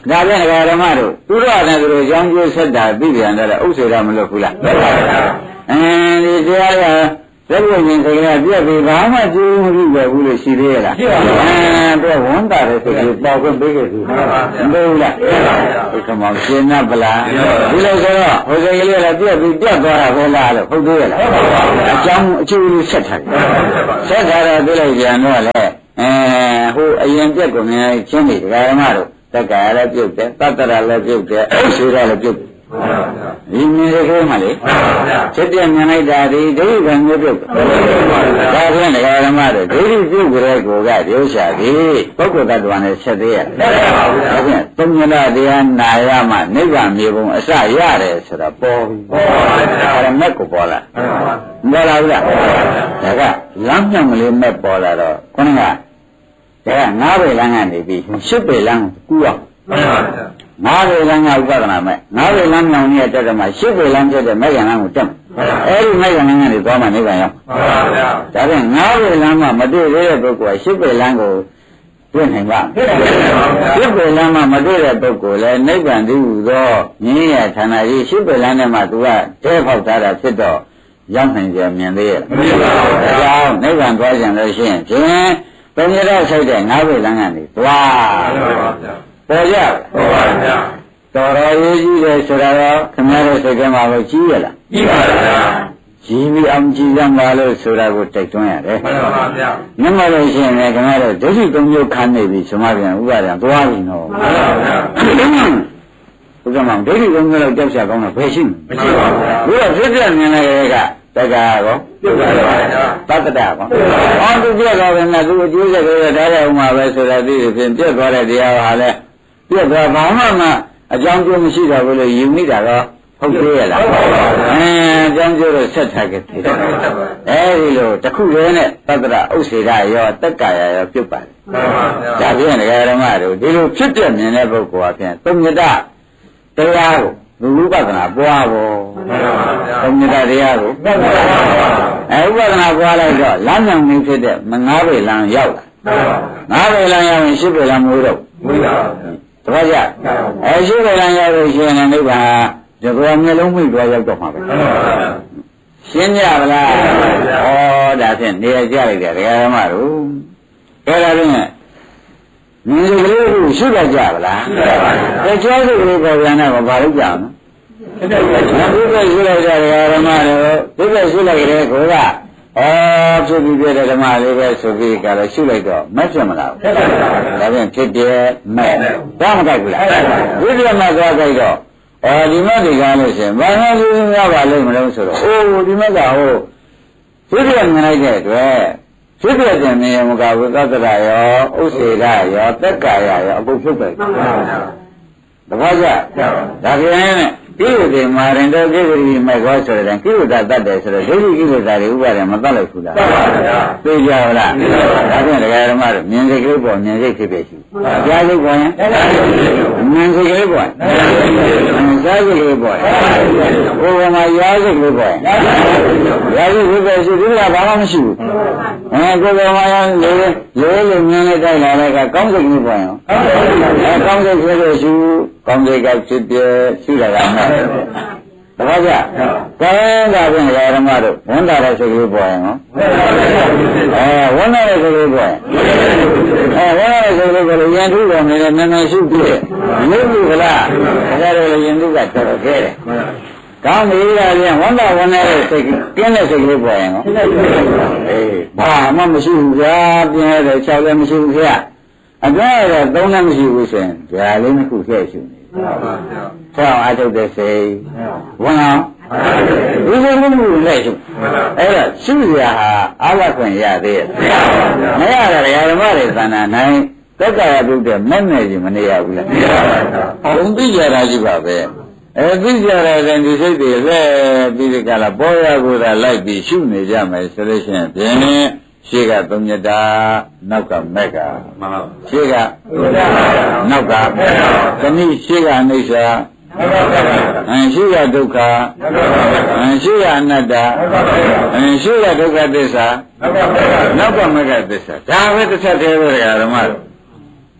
ဒါပြန်ဒကာဓမ္မတို့သူတို့အနေနဲ့သူတို့ကြောင်းကျိုးဆက်တာသိပြန်တယ်ဥစ္စေရမလို့ဘူးလားမှန်ပါဗျာအဲဒီတရားကသက်ဝင်ရင်ခရပြက်ပြီးဘာမှကျိုးမပြုပဲဘူးလို့ရှိသေးရလားရှိပါဘူးအဲတော့ဝန်တာတယ်ဆိုပြီးပေါက်ခွင့်ပေးခဲ့ပြီမှန်ပါဗျာမဟုတ်လားဒီကမောင်ရှင်း납ပလားဒီလိုဆိုတော့ဟိုစိတ်ကလေးကပြက်ပြီးပြက်သွားတာပဲလားလို့ဟုတ်သေးရလားမှန်ပါဗျာအကြောင်းအကျိုးလေးဆက်ထားတယ်ဆက်ထားတော့ပြလိုက်ပြန်တော့လေအဲဟိုအရင်ပြက်ကုန်နေချင်းနေဒကာဓမ္မတို့တက္ကရာလည်းပြုတ်တယ်တတ္တရာလည်းပြုတ်တယ်ဥစ္စေရလည်းပြုတ်တယ်ဒီမြင်ရခဲမှလေချက်ပြမြင်လိုက်တာဒီဒိဋ္ဌိကံမျိုးပြုတ်တယ်ဒါဖြင့်ဒကာဓမ္မတို့ဒိဋ္ဌိပြုတ်ကြတဲ့ကိုကဒီဥစ္စာဒီပုဂ္ဂိုလ်တ attva နဲ့ဆက်သေးရတယ်ဒါဖြင့်သုံးညလတရားနာရမှနိဗ္ဗာန်မြေပုံအစရတယ်ဆိုတာပေါ်ပြီပေါ်ပါဗျာအဲ့ဒါမက်ကိုပေါ်လာပေါ်လာဘူးလားဒါကလမ်းမြောင်ကလေးမက်ပေါ်လာတော့ခေါင်းကဒါကငါးပေလမ်းကနေပြီးရှစ်ပေလမ်းကူအောင်မှန်ပါဗျာငါးပေလမ်းကဥပဒနာမဲ့ငါးပေလမ်းမြောင်ကြီးတက်တယ်မှာရှစ်ပေလမ်းဖြစ်တဲ့မဲ့ရံလမ်းကိုတက်မယ်အဲဒီမဲ့ရံလမ်းကနေသွားမှနိဗ္ဗာန်ရောက်မှန်ပါဗျာဒါဖြင့်ငါးပေလမ်းမှာမတွေ့သေးတဲ့ပုဂ္ဂိုလ်ကရှစ်ပေလမ်းကိုတွေ့နိုင်ပါရှစ်ပေလမ်းမှာမတွေ့တဲ့ပုဂ္ဂိုလ်လည်းနိဗ္ဗာန်တည်းဟူသောမြင်းရဌာနကြီးရှစ်ပေလမ်းထဲမှာသူကတဲဖောက်ထားတာဖြစ်တော့ရောက်နိုင်ကြမြင်သေးရဲ့မှန်ပါဗျာဒါကြောင့်နိဗ္ဗာန်သွားကြလို့ရှိရင်ဖြင့်ဘုံရတော့ဆိုင်တဲ့ငါးပေလမ်းကနေသွားပေါ်ကြပေါ်ပါဗျာတော်တော်ရေးကြီးတယ်ဆိုတာတော့ခင်ဗျားတို့စိတ်ထဲမှာပဲကြီးရလားကြီးပါဗျာကြီးပြီးအောင်ကြီးစမ်းပါလို့ဆိုတာကိုတိုက်တွန်းရတယ်မှန်ပါဗျာမြင်မလို့ရှိရင်လည်းခင်ဗျားတို့ဒုက္ခသုံးမျိုးခံနေပြီဆိုမှပြန်ဥပါဒံသွားပြီနော်မှန်ပါဗျာဘုရားမောင်ဒုက္ခသုံးမျိုးလောက်ကြောက်ရကောင်းတော့ဘယ်ရှိမရှိပါဘူးဘုရားဖြစ်ပြမြင်လိုက်တဲ့ကတက္ကရာကောပြုတ်ပါပါဗျာတတ္တတာကောအော်သူပြက်သွားတယ်နဲ့သူအကျိုးဆက်တွေဒါရအောင်မှာပဲဆိုတာသိတယ်ဖြင့်ပြက်သွားတဲ့တရားဟာလည်းပြက်သွားဘာမှမအကြောင်းကျိုးမရှိတော့ဘူးလို့ယူမိတာတော့ဟုတ်သေးရဲ့လားအဲအကြောင်းကျိုးတော့ဆက်ထားခဲ့တယ်အဲဒီလိုတစ်ခုရဲနဲ့တတ္တရဥစ္စေရရောတက္ကရာရောပြုတ်ပါတယ်ဒါဖြင့်ဒကာဓမ္မတို့ဒီလိုဖြစ်ပြမြင်တဲ့ပုဂ္ဂိုလ်အဖြစ်သုံးညတတရားကိုလူဥပဒနာပွားဖို့သုံးညတတရားကိုအဲဥပဒနာပွားလိုက်တော့လမ်းဆောင်နေဖြစ်တဲ့ငါးပေလမ်းရောက်လာငါးပေလမ်းရောက်ရင်ရှစ်ပေလမ်းမွေးတော့မွေးပါဘူးတပည့်ကြအဲရှစ်ပေလမ်းရောက်လို့ရှိရင်နိဗ္ဗာန်ဒီကောမျိုးလုံးမိသွားရောက်တော့မှာပဲရှင်းကြပါလားဩဒါဖြင့်နေရာကြလိုက်တယ်ဒကာဓမ္မတို့အဲဒါဖြင့်မြင်ကလေးကိုရှုတတ်ကြပါလားတခြားစိတ်ကလေးပေါ်ပြန်တော့ဘာလို့ကြအောင်လဲဘုရားရှုလိုက်တဲ့ဓမ္မတို့ဘုရားရှုလိုက်တဲ့ကိုကအော်ဖြစ်ပြီးပြတဲ့ဓမ္မလေးပဲဆိုပြီးကြတော့ရှုလိုက်တော့မဖြစ်မလားဒါပြန်ဖြစ်တယ်မဲ့ဘာမကြိုက်ဘူးလားဝိပဿနာသွားကြိုက်တော့အော်ဒီမဲ့ဒီကားလို့ရှင်ဘာမှလူရပါလိမ့်မလို့ဆိုတော့အိုးဒီမဲ့ကဟိုဖြစ်ပြမြင်လိုက်တဲ့အတွက်ဖြစ်ပြတဲ့နေရာမကဝိသတ္တရရောဥစ္စေရရောတက္ကရာရောအကုန်ဖြစ်ပဲတပည့်ကြဒါပြန်နဲ့ကိလေသာမာရင်တော့ကိလေသာမိုက်ကောဆိုတဲ့ကိလေသာတတ်တယ်ဆိုတော့ဒိဋ္ဌိကိလေသာတွေဥပါဒံမတတ်လိုက်ဘူးလားသိကြပါလားဒါဖြင့်ဒကာဓမ္မတို့မြင်စိတ်ကလေးပေါ်မြင်စိတ်ဖြစ်ဖြစ်ရှိကြားစိတ်ပေါ်ရင်မြင်စိတ်ကလေးပေါ်ကြားစိတ်ကလေးပေါ်ဘုရားမှာရားစိတ်ကလေးပေါ်ရားစိတ်ဖြစ်ဖြစ်ရှိဒီကဘာမှမရှိဘူးအဲကိုယ်ကမှရလေလေလေမြင်လိုက်တိုင်းလာတဲ့ကကောင်းစိတ်ကလေးပေါ်ရင်အဲကောင်းစိတ်ဖြစ်ဖြစ်ရှိကောင်းစိတ်ကဖြစ်ဖြစ်ရှိတာကမှန်တယ်တပည့်ကြကဲဒါဖြင့်ဓမ္မတို့ဝန်တာတဲ့စိတ်ကလေးပေါ်ရင်နော်အဲဝန်တာတဲ့စိတ်ကလေးပေါ်ရင်အဲဝန်တာတဲ့စိတ်ကလေးပေါ်လို့ယဉ်ထုတော်နေတယ်နည်းနည်းရှုပြည့်ရုပ်ဘူးကလားဒါကြတော့ယဉ်ထုကတော်တော်ခဲတယ်ကောင်းပြီလားပြန်ဝန်တာဝန်တဲ့စိတ်ကင်းတဲ့စိတ်ကလေးပေါ်ရင်နော်အေးဘာမှမရှိဘူးဗျာပြင်းရတဲ့၆လည်းမရှိဘူးခင်ဗျအပြည့်ရတဲ့၃လည်းမရှိဘူးဆိုရင်ဒါလေးတစ်ခုထည့်ရှုနေဆောင်းအထုတ်တဲ့စိတ်ဝန်အောင်ဒီလိုမျိုးလိုက်ရှုအဲ့တော့ရှုရဟာအာလခွင့်ရသေးရဲ့မရတဲ့ဓမ္မတွေသဏ္ဍာန်နိုင်တက္ကရာပြုတဲ့မဲ့မဲ့ကြီးမနေရဘူးလားမရပါဘူးဘုံသိကြတာရှိပါပဲအဲသိကြတဲ့ဒီစိတ်တွေလဲပြီးဒီကလာပေါ်ရကိုသာလိုက်ပြီးရှုနေကြမယ်ဆိုလို့ရှိရင်ပြင်းနေရှေ့ကသုံးညတာနောက်ကမက်ကမှန်ပါရှေ့ကနောက်ကသမိရှေ့ကအိဋ္ဌာအင်းရှေ့ကဒုက္ခအင်းရှေ့ကအနတ္တအင်းရှေ့ကဒုက္ခသစ္စာနောက်ကမက်ကသစ္စာဒါပဲတစ်ချက်တည်းပဲဓမ္မတို့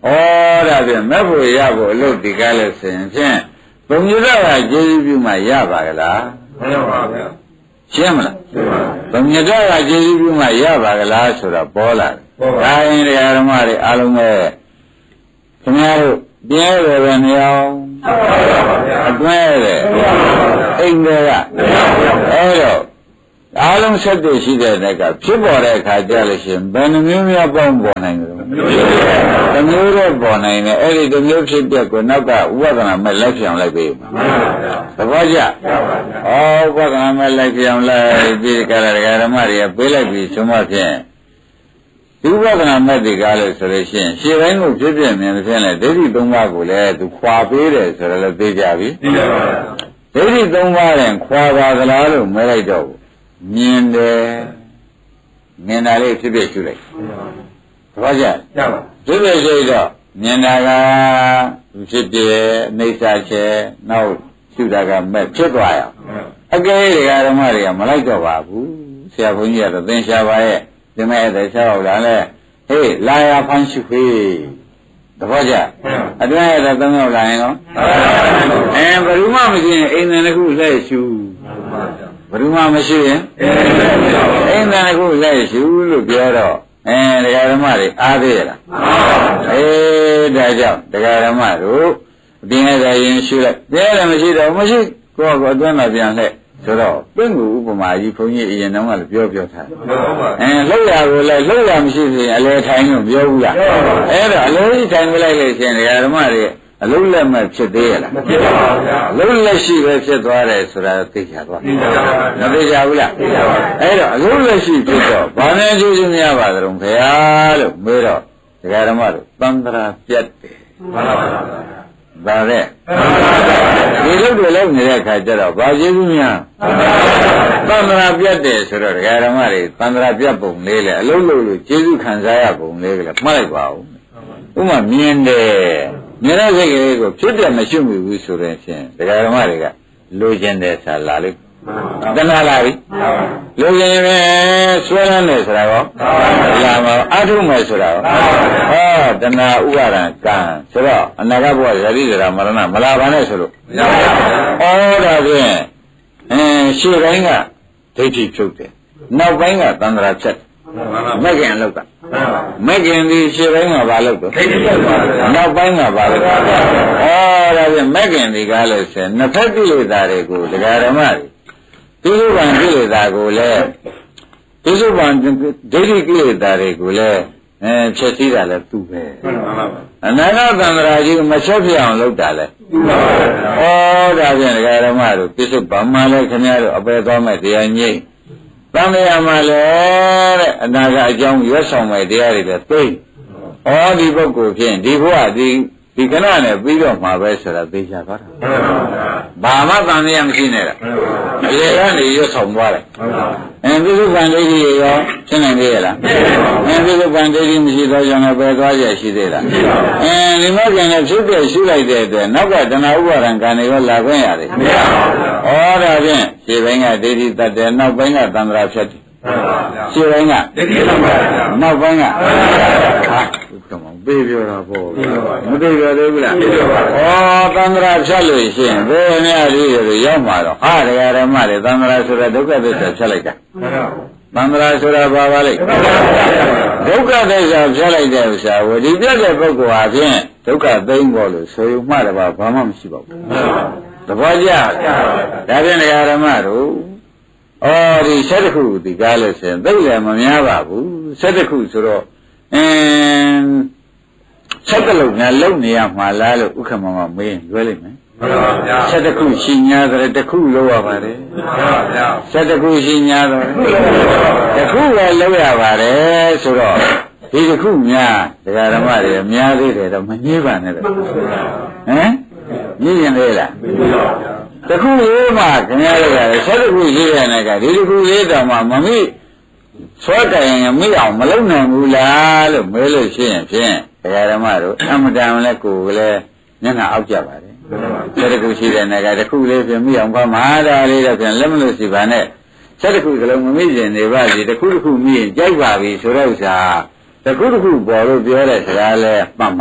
ဒါဖြင့်မဲ့ဖို့ရဖို့အလုပ်ဒီကားလို့ဆိုရင်ဖြင့်ဘုံမြတ်ကကျေးဇူးပြုမှရပါကလားမရပါဗျာရှင်းမလားဘုံမြတ်ကကျေးဇူးပြုမှရပါကလားဆိုတော့ပေါ်လာတယ်ဒါရင်တရားဓမ္မတွေအားလုံးပဲခင်ဗျားတို့ပြဲတယ်ပဲမရောအတွဲတယ်အိမ်တွေကအဲ့တော့အားလုံးဆက်တည်ရှိတဲ့တက်ကဖြစ်ပေါ်တဲ့အခါကျလို့ရှိရင်ဘယ်နှမျိုးများပေါင်းပေါ်နိုင်ကြလဲတမျိုးတော့ပေါ်နိုင်တယ်အဲ့ဒီတမျိုးဖြစ်တဲ့ကိုနောက်ကဥပဒနာမဲ့လိုက်ပြောင်းလိုက်ပြီသဘောကျဩဥပဒနာမဲ့လိုက်ပြောင်းလိုက်ပြီးကြတဲ့ဓမ္မတွေကပေးလိုက်ပြီးဆိုမှဖြင့်ဒီဥပဒနာမဲ့ဒီကားလို့ဆိုလို့ရှိရင်ရှင်းတိုင်းကိုဖြစ်ပြမြင်တဲ့ဖြင့်လေဒိဋ္ဌိသုံးပါးကိုလည်းသူခွာပေးတယ်ဆိုတော့လည်းသိကြပြီဒိဋ္ဌိသုံးပါးရင်ခွာပါသလားလို့မဲလိုက်တော့မြင်တယ်မြင်တာလေးဖြစ်ဖြစ်ရှုလိုက်သဘောကျဖြစ်ဖြစ်ရှုတော့မြင်တာကဖြစ်ပြအိဋ္ဌာချေနောက်ရှုတာကမဲ့ဖြစ်သွားရအောင်အကယ်၍ဓမ္မတွေကမလိုက်တော့ပါဘူးဆရာဘုန်းကြီးကတော့သင်္ချာပါရဲ့ဒီမဲ့တဲ့ဆောက်လာလဲဟေးလာရဖန်ရှုဖေးသဘောကျအတွင်းရတဲ့သုံးယောက်လာရင်ကောအဲဘယ်သူမှမရှိရင်အိမ်နယ်တစ်ခုလှည့်ရှုဘယ်သူမှမရှိရင်အိမ်နယ်တစ်ခုလှည့်ရှုလို့ပြောတော့အဲတရားဓမ္မတွေအားသေးရလားအေးဒါကြောင့်တရားဓမ္မတို့အပြင်ရတဲ့ရင်ရှုလိုက်ပြဲတယ်မရှိတော့မရှိကိုယ့်ကိုအတွင်းမှာပြန်လှည့်ဆိုတော့ပင့်ကူဥပမာကြီးဘုန်းကြီးအရင်တုန်းကလည်းပြောပြောထားအဲလှုပ်ရကိုလည်းလှုပ်ရမရှိရင်အလဲထိုင်လို့ပြောဘူးလားအဲ့တော့အလဲကြီးထိုင်မလိုက်လို့ရှင်တရားဓမ္မတွေအလုံးလက်မဲ့ဖြစ်သေးရလားမဖြစ်ပါဘူးဗျာအလုံးလက်ရှိပဲဖြစ်သွားတယ်ဆိုတာသိကြသွားသိကြပါဘူးမသိကြဘူးလားသိကြပါဘူးအဲ့တော့အလုံးလက်ရှိဖြစ်တော့ဘာနဲ့ကျေးဇူးများပါသလဲခင်ဗျာလို့မေးတော့တရားဓမ္မတို့သံဃာပြတ်တယ်မှန်ပါပါဒါတဲ့ဒီလိုတွေလုံးနေတဲ့အခါကျတော့ဘာကျေးဇူးများသံဃာပြတ်တယ်ဆိုတော့တရားဓမ္မတွေသံဃာပြတ်ပုံလေးလေအလုံးလုံးလို့ကျေးဇူးခံစားရပုံလေးကလည်းမှတ်လိုက်ပါဦးဥမာမြင်တယ်မြင်တဲ့စိတ်ကလေးကိုဖြစ်တယ်မရှိဘူးဆိုရင်ဖြင့်တရားဓမ္မတွေကလိုချင်တယ်ဆိုတာလာလိမ့်တဏှာလာပြီလိုချင်ပဲဆွဲလန်းတယ်ဆိုတာရောလာမှာအထုမယ်ဆိုတာရောဟောတဏှာဥပါဒံကံဆိုတော့အနာဂတ်ဘဝယတိဒရာမရဏမလာပါနဲ့ဆိုလို့မရပါဘူးဩဒါဖြင့်အင်းရှေ့တိုင်းကဒိဋ္ဌိဖြုတ်တယ်နောက်ပိုင်းကသံဃာဖြတ်မက္ခင်လောက်ကမက္ခင်ဒီရှေ့ပိုင်းကဘာလို့တော့နောက်ပိုင်းကဘာလို့ဩဒါဖြင့်မက္ခင်ဒီကားလို့ဆိုရင်နှစ်ဖက်ကိလေသာတွေကိုဒကာဓမ္မတွေဒီလိုပံကိလေသာကိုလည်းဒီလိုပံဒိဋ္ဌိကိလေသာတွေကိုလည်းအဲဖြည့်စည်းတာလည်းသူပဲအနာဂတ်သံဃာကြီးမချက်ပြအောင်လုပ်တာလည်းဩဒါဖြင့်ဒကာဓမ္မတို့ပြစ္ဆုတ်ဗမာလည်းခင်ဗျားတို့အပယ်သွားမဲ့တရားငြိမ့်သံဃာမှာလည်းတဲ့အနာဂတ်အကြောင်းရွတ်ဆောင်မဲ့တရားတွေလည်းသိဩဒီပုဂ္ဂိုလ်ဖြင့်ဒီဘဝဒီဒီခဏနဲ့ပြီးတော့မှာပဲဆိုတာသိချသွားတာဘာမှသံဃာမရှိနဲ့လားအလေကနေရွတ်ဆောင်သွားတယ်အဲပြစ္ဆုတ်ဗံဒိဋ္ဌိရောရှင်းနိုင်သေးရလားအဲပြစ္ဆုတ်ဗံဒိဋ္ဌိမရှိတော့ကြောင့်လည်းပဲသွားရရှိသေးလားအဲဒီမဲ့ကျန်တဲ့ဖြစ်ပြရှုလိုက်တဲ့အတွက်နောက်ကတဏှာဥပါဒံကံတွေရောလာခွင့်ရတယ်မရပါဘူးဩဒါဖြင့်ခြေပိုင်းကဒိဋ္ဌိတတ်တယ်နောက်ပိုင်းကသံဃာဖြတ်တယ်ခြေပိုင်းကဒိဋ္ဌိတတ်တယ်နောက်ပိုင်းကဟာကမောင်ပေးပြောတာပေါ့မသိကြသေးဘူးလားဩသံဃာဖြတ်လို့ရှိရင်ဘယ်များလေးတွေရောက်မှာတော့ဟာတရားဓမ္မတွေသံဃာဆိုတဲ့ဒုက္ခသစ္စာဖြတ်လိုက်တာသံဃာဆိုတာဘာပါလဲဒုက္ခသစ္စာဖြတ်လိုက်တဲ့ဥစ္စာကိုဒီပြတ်တဲ့ပုဂ္ဂိုလ်ဟာဖြင့်ဒုက္ခသိမ်းဖို့လို့ဆိုရုံမှတပါဘာမှမရှိပါဘူးသဘောကျဒါဖြင့်တရားဓမ္မတို့ဩဒီဆက်တစ်ခုဒီကားလို့ဆိုရင်သိလည်းမများပါဘူးဆက်တစ်ခုဆိုတော့အင်းဆက်ကလုံးနဲ့လုံနေရမှာလားလို့ဥက္ကမမမေးရွေးလိုက်မယ်မှန်ပါဗျာဆက်တစ်ခုရှိညာတယ်တစ်ခုလုံးရပါတယ်မှန်ပါဗျာဆက်တစ်ခုရှိညာတယ်တစ်ခုပဲလုံးရပါတယ်ဆိုတော့ဒီတစ်ခုများတရားဓမ္မတွေများသေးတယ်တော့မငြိပါနဲ့တော့ဟမ်ညင်ရင်လေလားတခုလေးမှခင်ဗျားတို့ကဆက်တစ်ခုရှိတဲ့နဲ့ကဒီတစ်ခုလေးတော့မှမမိဆွဲတိုင်ရင်မိအောင်မလုံနိုင်ဘူးလားလို့မေးလို့ရှိရင်ဖြင့်တရားဓမ္မတို့အမတန်လည်းကိုယ်လည်းမျက်နှာအောက်ကြပါတယ်ဆက်တစ်ခုရှိတဲ့နဲ့ကတစ်ခုလေးပြင်မိအောင်ဘာမှဒါလေးတော့ပြန်လက်မလို့စီပါနဲ့ဆက်တစ်ခုကလုံးမမိရင်နေပါစီတစ်ခုတစ်ခုမိရင်ကြိုက်ပါပြီဆိုတော့ဥစ္စာတစ်ခုတစ်ခုပေါ်လို့ပြောတဲ့စကားလဲမှတ်ပါတယ်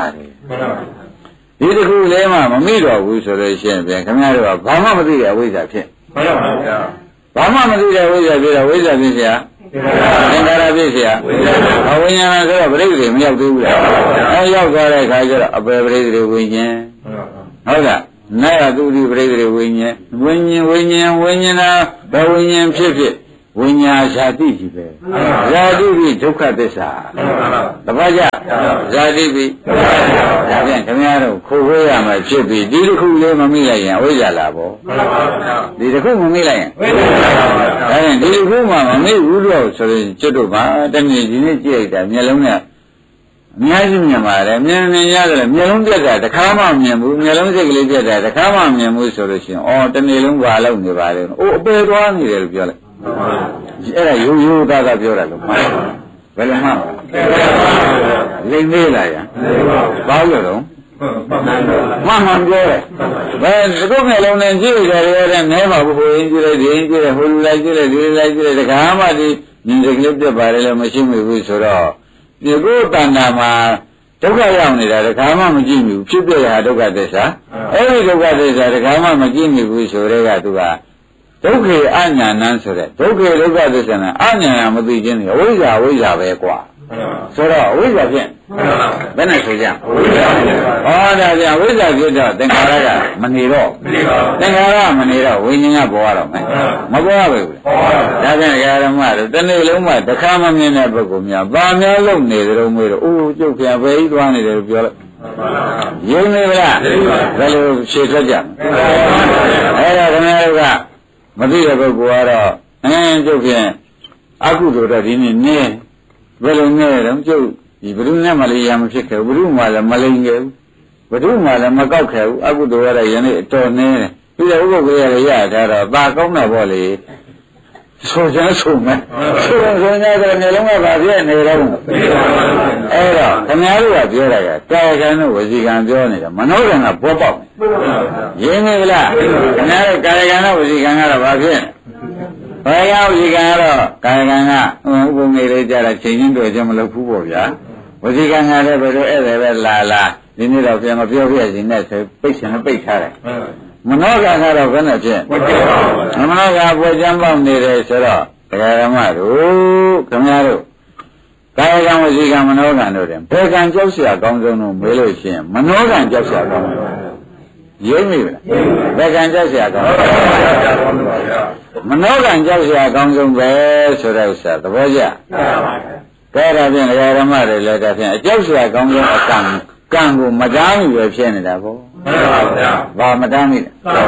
ဒီတစ်ခုလေးမှမမိတော့ဘူးဆိုလို့ရှိရင်ပြန်ခင်ဗျားတို့ကဘာမှမသိတဲ့အဝိဇ္ဇာဖြစ်မှန်ပါဗျာဘာမှမသိတဲ့ဝိဇ္ဇာဖြစ်တော့ဝိဇ္ဇာဖြစ်เสียသင်္ခါရဖြစ်เสียအဝိညာဏဆိုတော့ပရိသေမရောက်သေးဘူးလားအဲရောက်သွားတဲ့အခါကျတော့အပေပရိသေဝိညာဉ်ဟုတ်လားနာယသုတိပရိသေဝိညာဉ်ဝိညာဉ်ဝိညာဉ်ဝိညာဏဘယ်ဝိညာဉ်ဖြစ်ဖြစ်ဝိညာဇာတိကြီးပဲဇာတိပြီးဒုက္ခသစ္စာတပတ်ကြဇာတိပြီးဒါဖြင့်ခင်ဗျားတို့ခိုးခွေးရမှာဖြစ်ပြီးဒီတစ်ခုလေးမမိလိုက်ရင်အဝိဇ္ဇာလာပေါ့ဒီတစ်ခုမမိလိုက်ရင်ဒါဖြင့်ဒီတစ်ခုမှမမိဘူးတော့ဆိုရင်ကျွတ်တို့ပါတနေ့ဒီနေ့ကြည့်လိုက်တာမျက်လုံးနဲ့အများကြီးမြင်ပါတယ်မြင်မြင်ရတယ်မျက်လုံးပြက်တာတခါမှမြင်ဘူးမျက်လုံးစိတ်ကလေးပြက်တာတခါမှမြင်ဘူးဆိုလို့ရှိရင်အော်တနေ့လုံးဘာလုပ်နေပါလဲအိုးအပေသွားနေတယ်လို့ပြောလိုက်အဲ့ဒါရိုးရိုးသားသားပြောတာလို့မှန်ဘယ်လိုမှလိမ့်မေးလာရဘာလို့တော့မှန်မှန်ပြောတယ်ဘယ်ဒီကုန်းလုံးနဲ့ကြည့်ရတယ်တဲ့နဲပါဘူးဟိုရင်းကြည့်လိုက်ဒီရင်းကြည့်လိုက်ဟိုလူလိုက်ကြည့်လိုက်ဒီလိုက်ကြည့်လိုက်တခါမှဒီမြင်တဲ့ကလေးပြက်ပါတယ်လို့မရှိမိဘူးဆိုတော့ဒီကိုယ်တဏ္ဍာမှာဒုက္ခရောက်နေတာတခါမှမကြည့်မိဘူးဖြစ်ပြရဒုက္ခသစ္စာအဲ့ဒီဒုက္ခသစ္စာတခါမှမကြည့်မိဘူးဆိုတဲ့ကသူကဒုက္ခေအညာဏံဆိုတဲ့ဒုက္ခေဒုက္ခသစ္စာနဲ့အညာဏမသိခြင်းတွေအဝိဇ္ဇာအဝိဇ္ဇာပဲကွာဆိုတော့အဝိဇ္ဇာဖြင့်ဘယ်နဲ့ဆိုကြအဝိဇ္ဇာဟောဒါပြန်အဝိဇ္ဇာဖြစ်တော့သင်္ခါရကမနေတော့သင်္ခါရမနေတော့ဝိညာဉ်ကပေါ်ရတော့မယ်မပေါ်ရဘူးဒါပြန်ဓမ္မတို့တနေ့လုံးမှတစ်ခါမမြင်တဲ့ပုဂ္ဂိုလ်များဗာများလုံးနေကြုံမေးတော့အိုးကျုပ်ပြန်ပဲကြီးသွားနေတယ်လို့ပြောလိုက်ယုံနေဗလားဘယ်လိုဖြေထွက်ကြအဲ့ဒါခင်ဗျားတို့ကမသိတဲ့ပုဂ္ဂိုလ်ကတော့အင်းကျုပ်ဖြင့်အကုသိုလ်တော့ဒီနေ့နည်းဘယ်လိုနည်းတော့ကျုပ်ဒီဘုရုနဲ့မလေးရမဖြစ်ခဲ့ဘူးဘုရုမှလည်းမလိမ်ခဲ့ဘူးဘုရုမှလည်းမကောက်ခဲ့ဘူးအကုသိုလ်ရတဲ့ယနေ့အတော်နည်းတယ်ပြီးတော့ဥပုပ်ကြီးရရထားတော့ပါကောင်းတော့ဗောလေဆိုကြဆိုမယ်ဆိုရင်ဆိုရင်တော့မျိုးလုံးကဘာဖြစ်နေတော့အဲ့တော့ခင်ဗျားတို့ကပြောတာကကာယကံတို့ဝစီကံပြောနေတယ်မနောကံကပေါ်ပေါက်ရင်းနေလားခင်ဗျားတို့ကာယကံတို့ဝစီကံကတော့ဘာဖြစ်ဘာရောက်ဝစီကံကတော့ကာယကံကဥပုံနေလေးကြတာချိန်ချင်းတွေ့ကြမလို့ဘူးပေါ့ဗျာဝစီကံကလည်းဘယ်လိုအဲ့ဒါပဲလာလာဒီနေ့တော့ပြန်မပြောပြရင်နဲ့ဆိုပိတ်ရှင်ပိတ်ထားတယ်မနောကံကတော့ဘယ်နဲ့ဖြစ်မနောကပွဲချမ်းပေါက်နေတယ်ဆိုတော့တရားဓမ္မတို့ခင်ဗျားတို့ကာယကံဝစီကံမနောကံတို့တယ်ဘယ်ကံကြောက်เสียအကောင်းဆုံးလို့မေးလို့ရှိရင်မနောကံကြောက်เสียအကောင်းဆုံးရင်းမိလားဘယ်ကံကြောက်เสียအကောင်းမနောကံကြောက်เสียအကောင်းဆုံးပဲဆိုတဲ့ဥစ္စာသဘောကျကဲဒါဖြင့်တရားဓမ္မတွေလည်းဒါဖြင့်အကြောက်เสียအကောင်းဆုံးအကံကံကိုမတားမိပဲဖြစ်နေတာပေါ့မှန်ပါဗျာဘာမတားမိလဲ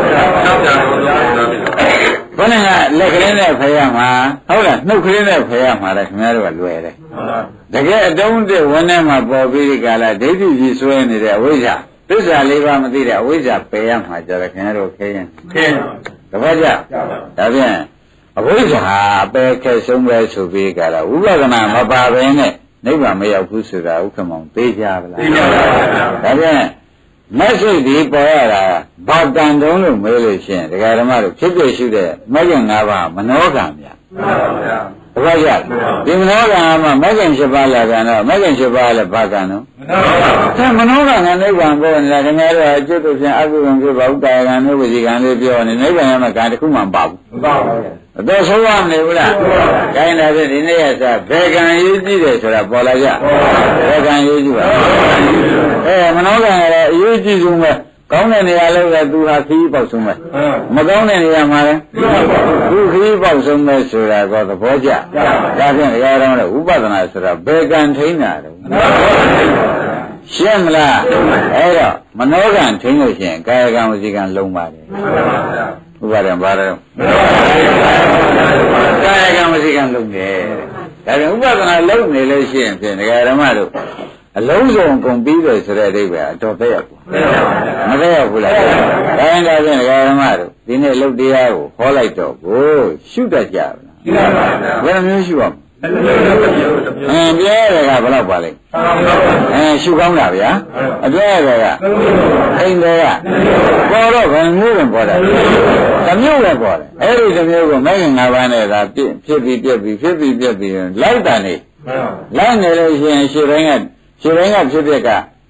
ဘယ်နဲ့ကလက်ကလေးနဲ့ဖယ်ရမှာဟုတ်လားနှုတ်ကလေးနဲ့ဖယ်ရမှာလဲခင်ဗျားတို့ကလွယ်တယ်တကယ်အတုံးတစ်ဝန်းထဲမှာပေါ်ပြီးဒီကလာဒိဋ္ဌိကြီးဆွဲနေတဲ့အဝိဇ္ဇာသစ္စာလေးပါးမသိတဲ့အဝိဇ္ဇာပယ်ရမှာကြတယ်ခင်ဗျားတို့ခဲရင်ခဲတပတ်ကြဒါဖြင့်အဝိဇ္ဇာအပယ်ခဲဆုံးပဲဆိုပြီးကလာဝိပဿနာမပါဘဲနဲ့နိဗ္ဗာန်မရောက်ဘူးဆိုတာဥက္ကမောင်သိကြပါလားသိကြပါပါဒါဖြင့်မက်စိတ်ဒီပေါ်ရတာဘာတန်တုံးလို့မေးလို့ရှိရင်ဒကာဓမ္မတို့ဖြစ်ဖြစ်ရှိတဲ့မဂ္ဂင်၅ပါးမနောကံဗျာမှန်ပါဗျာတပည့်ရဒီမနောကံမှာမဂ္ဂင်၈ပါးလာကံတော့မဂ္ဂင်၈ပါးလည်းဘာကံတော့မနောကံကနိဗ္ဗာန်ပေါ်နေတာခင်ဗျားတို့အကျုပ်တို့ဖြင့်အကုသိုလ်ဖြစ်ပါဥတာယကံတို့ဝစီကံလေးပြောနေနိဗ္ဗာန်ရမယ့်ကံတစ်ခုမှမပါဘူးမပါဘူးအတော်ဆုံးရမနေဘူးလား။ခိုင်းတာဖြင့်ဒီနေ့ရစားဘယ်ကံရေးကြည့်တယ်ဆိုတာပေါ်လာကြ။ဘယ်ကံရေးကြည့်ပါ။အဲမနောကံလည်းအရေးကြီးဆုံးပဲ။ကောင်းတဲ့နေရာလည်းပဲသူဟာခီးပေါက်ဆုံးပဲ။မကောင်းတဲ့နေရာမှာလည်းသူခီးပေါက်ဆုံးပဲဆိုတာကသဘောကျ။ဒါဖြင့်တရားတော်လည်းဥပဒနာဆိုတာဘယ်ကံထိန်းတာလဲ။ရှင်းမလား။အဲတော့မနောကံထိန်းလို့ရှိရင်ကာယကံဝစီကံလုံးပါတယ်။ဥပါဒံဘာလဲကာယကံဝစီကံလုံးတယ်ဒါကြောင့်ဥပဒနာလုံးနေလို့ရှိရင်ဖြင့်ဒကာဓမ္မတို့အလုံးစုံကုန်ပြီးတယ်ဆိုတဲ့အဓိပ္ပာယ်အတော်သက်ရောက်မသက်ရောက်ဘူးလားဒါရင်ဒါဖြင့်ဒကာဓမ္မတို့ဒီနေ့လုတ်တရားကိုဟောလိုက်တော့ကိုရှုတတ်ကြပါလားရှုပါပါဘယ်လိုမျိုးရှုရမလဲအင်းပြဲတယ်ကဘယ်တော့ပါလဲအင်းရှုကောင်းတာဗျာအပြဲတယ်ကအိမ်တယ်ကပေါ်တော့ဘယ်မျိုးပဲပေါ်တယ်တစ်မျိုးပဲပေါ်တယ်အဲ့ဒီတစ်မျိုးကိုမဂ္ဂင်၅ပါးနဲ့သာဖြစ်ပြီးပြက်ပြီးဖြစ်ပြီးပြက်ပြီးလိုက်တာနေလိုက်နေလို့ရှိရင်ရှုတိုင်းကရှုတိုင်းကဖြစ်ပြက်က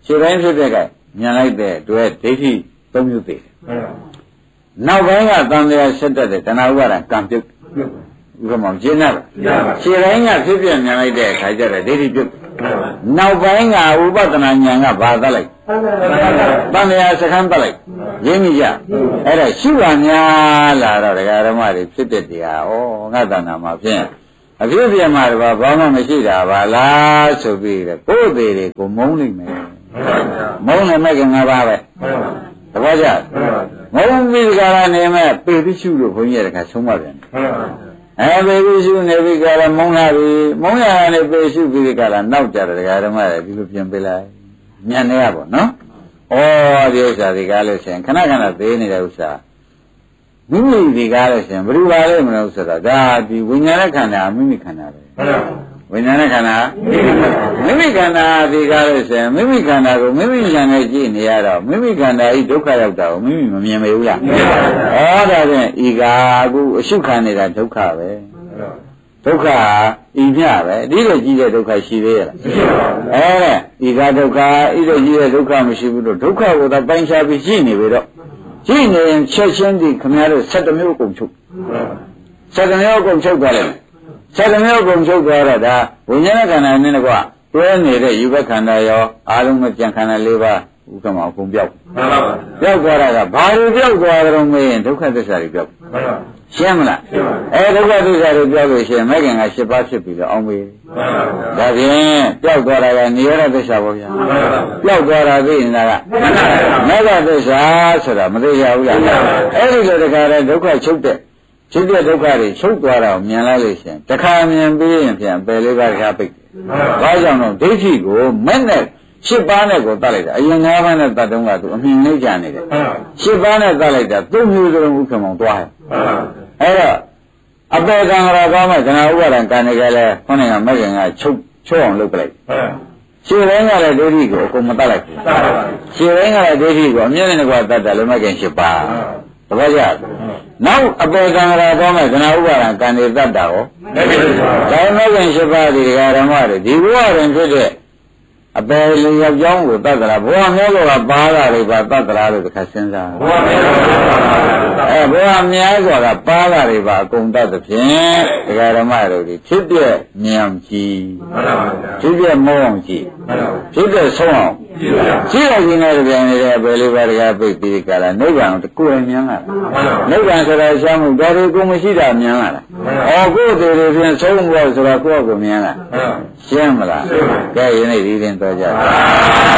ခြေတိုင်းဖြစ်တဲ့ကညာလိုက်တဲ့အတွက်ဒိဋ္ဌိသုံးမျိုးသေးတယ်နောက်ပိုင်းကတန်တရားဆက်တတ်တဲ့တဏှာဥပါဒံကံပြုတ်ဥပမာကျင်းတယ်ခြေတိုင်းကဖြစ်ပြညာလိုက်တဲ့အခါကျတော့ဒိဋ္ဌိပြုတ်နောက်ပိုင်းကဥပဒနာဉာဏ်ကဘာသလိုက်တန်တရားစခန်းတက်လိုက်ရင်းမိကြအဲ့ဒါရှိပါများလာတော့ဒကာဓမ္မတွေဖြစ်တဲ့တရားဩငါတဏ္ဍာမှာဖြင့်အဖြစ်ပြမှာတော့ဘာမှမရှိတာပါလားဆိုပြီးတော့ကိုယ်သေးတွေကိုမုန်းနိုင်မယ်မုန်းနေမဲ့ကငါပါပဲတပည့်ကြမုန်းပြီးကြတာနေမဲ့ပေပိရှုလို့ဘုန်းကြီးရတခါဆုံးမပြန်အဲပေပိရှုနေပြီးကြတာမုန်းလာပြီမုန်းရတာနေပေရှုပြီးကြတာနောက်ကြတယ်ဒကာဓမ္မတွေဒီလိုပြင်ပေးလိုက်ညံနေရပါနော်ဩဒီဥစ္စာဒီကားလို့ရှင်ခဏခဏသေးနေတဲ့ဥစ္စာမိမိဒီကားလို့ရှင်ဘယ်လိုပါလဲမလို့ဆိုတာဒါဒီဝိညာဉ်ခန္ဓာမိမိခန္ဓာပဲဝိညာဉ်ခန္ဓာမိမိခန္ဓာဒီကားလို့ရှင်မိမိခန္ဓာကိုမိမိဉာဏ်နဲ့ကြည့်နေရတော့မိမိခန္ဓာဤဒုက္ခရောက်တာကိုမိမိမမြင်မေဘူးလားဩဒါဖြင့်ဤကာအခုအရှုခံနေတာဒုက္ခပဲဒုက္ခဤမြပဲဒီလိုကြည့်တဲ့ဒုက္ခရှိသေးရဲ့လားအဲဤကာဒုက္ခဤလိုကြည့်တဲ့ဒုက္ခမရှိဘူးလို့ဒုက္ခကိုသာပိုင်းခြားပြီးရှိနေပြီတော့ရှိနေရင်ချက်ချင်းဒီခင်ဗျားတို့၁၇မျိုးကုန်ချုပ်၁၇မျိုးကုန်ချုပ်သွားတယ်၁၇မျိုးကုန်ချုပ်သွားတော့ဒါဝိညာဉ်ခန္ဓာနဲ့တကွတွဲနေတဲ့ယူဘခန္ဓာရောအားလုံးမကြံခန္ဓာ၄ပါးဥက္ကမအကုန်ပြောက်ပြောက်သွားတာကဘာလို့ပြောက်သွားကြတော့မင်းဒုက္ခသစ္စာတွေပြောက်ရှင်းမလားအဲဒုက္ခသစ္စာတွေပြောက်လို့ရှိရင်မဂ္ဂင်က၈ပါးဖြစ်ပြီးတော့အောင်ပြီဒါဖြင့်ပြောက်သွားတာကနိရောဓသစ္စာပေါ့ဗျာပြောက်သွားတာသိနေတာကမဂ္ဂသစ္စာဆိုတာမသိရဘူးလားအဲ့ဒီလိုတခါတည်းဒုက္ခချုပ်တဲ့ဖြစ်တဲ့ဒုက္ခတွေချုပ်သွားတာကိုမြင်လိုက်လို့ရှိရင်တခါမြင်ပြီးရင်ပြန်ပယ်လေးပါးရှားပိတ်တယ်ဘာကြောင့်တော့ဒိဋ္ဌိကိုမဲ့နဲ့ရှစ်ပါးနဲ့ကိုတတ်လိုက်တာအရင်ငါးပါးနဲ့တတ်တုန်းကသူအမြင်လေးကြနေတယ်ရှစ်ပါးနဲ့တတ်လိုက်တာသုံးမျိုးစလုံးဥက္ကမောင်သွားတယ်အဲ့တော့အပေကံရကောမဲ့ခဏဥပါဒံကံနေကြလဲခေါင်းကမဂ္ဂင်ကချုပ်ချုပ်အောင်လုပ်ပလိုက်ရှင်းတိုင်းကလည်းဒိဋ္ဌိကိုအကုန်မတတ်လိုက်ဘူးရှင်းတိုင်းကလည်းဒိဋ္ဌိကိုအမြင်နဲ့ကွာတတ်တယ်လို့မဂ္ဂင်ရှစ်ပါးတပည့်ကြနောက်အပေကံရကောမဲ့ခဏဥပါဒံကံနေတတ်တာဟောဒါမဂ္ဂင်ရှစ်ပါးဒီဓမ္မတွေဒီဘဝတွင်ဖြစ်တဲ့အပေလျောက်ကြောင်းကိုတတ်သလားဘဝမျိုးကပါလာတွေပါတတ်သလားလို့တစ်ခါစဉ်းစားဘဝမျိုးအဲဘဝများစွာကပါလာတွေပါအကုန်တတ်သဖြင့်ဒကာဓမ္မတို့ဒီဖြစ်ပြမြင်အောင်ကြည့်ဖြစ်ပြမောအောင်ကြည့်ဖြစ်ပြဆုံးအောင်ကြည့်ရခြင်းနဲ့ပြန်နေတဲ့အပေလေးပါးတကားပိတ်ပြီးကြလားနိဗ္ဗာန်ကိုကိုယ်မြင်လာနိဗ္ဗာန်ဆိုတာရှားမှုဒါတွေကိုမရှိတာမြင်လာတာဩကိုယ်တွေဖြင့်ဆုံးဖို့ဆိုတာကိုယ့်ကိုမြင်လာရှင်းမလားကဲယနေ့ဒီရင်တော့ကြ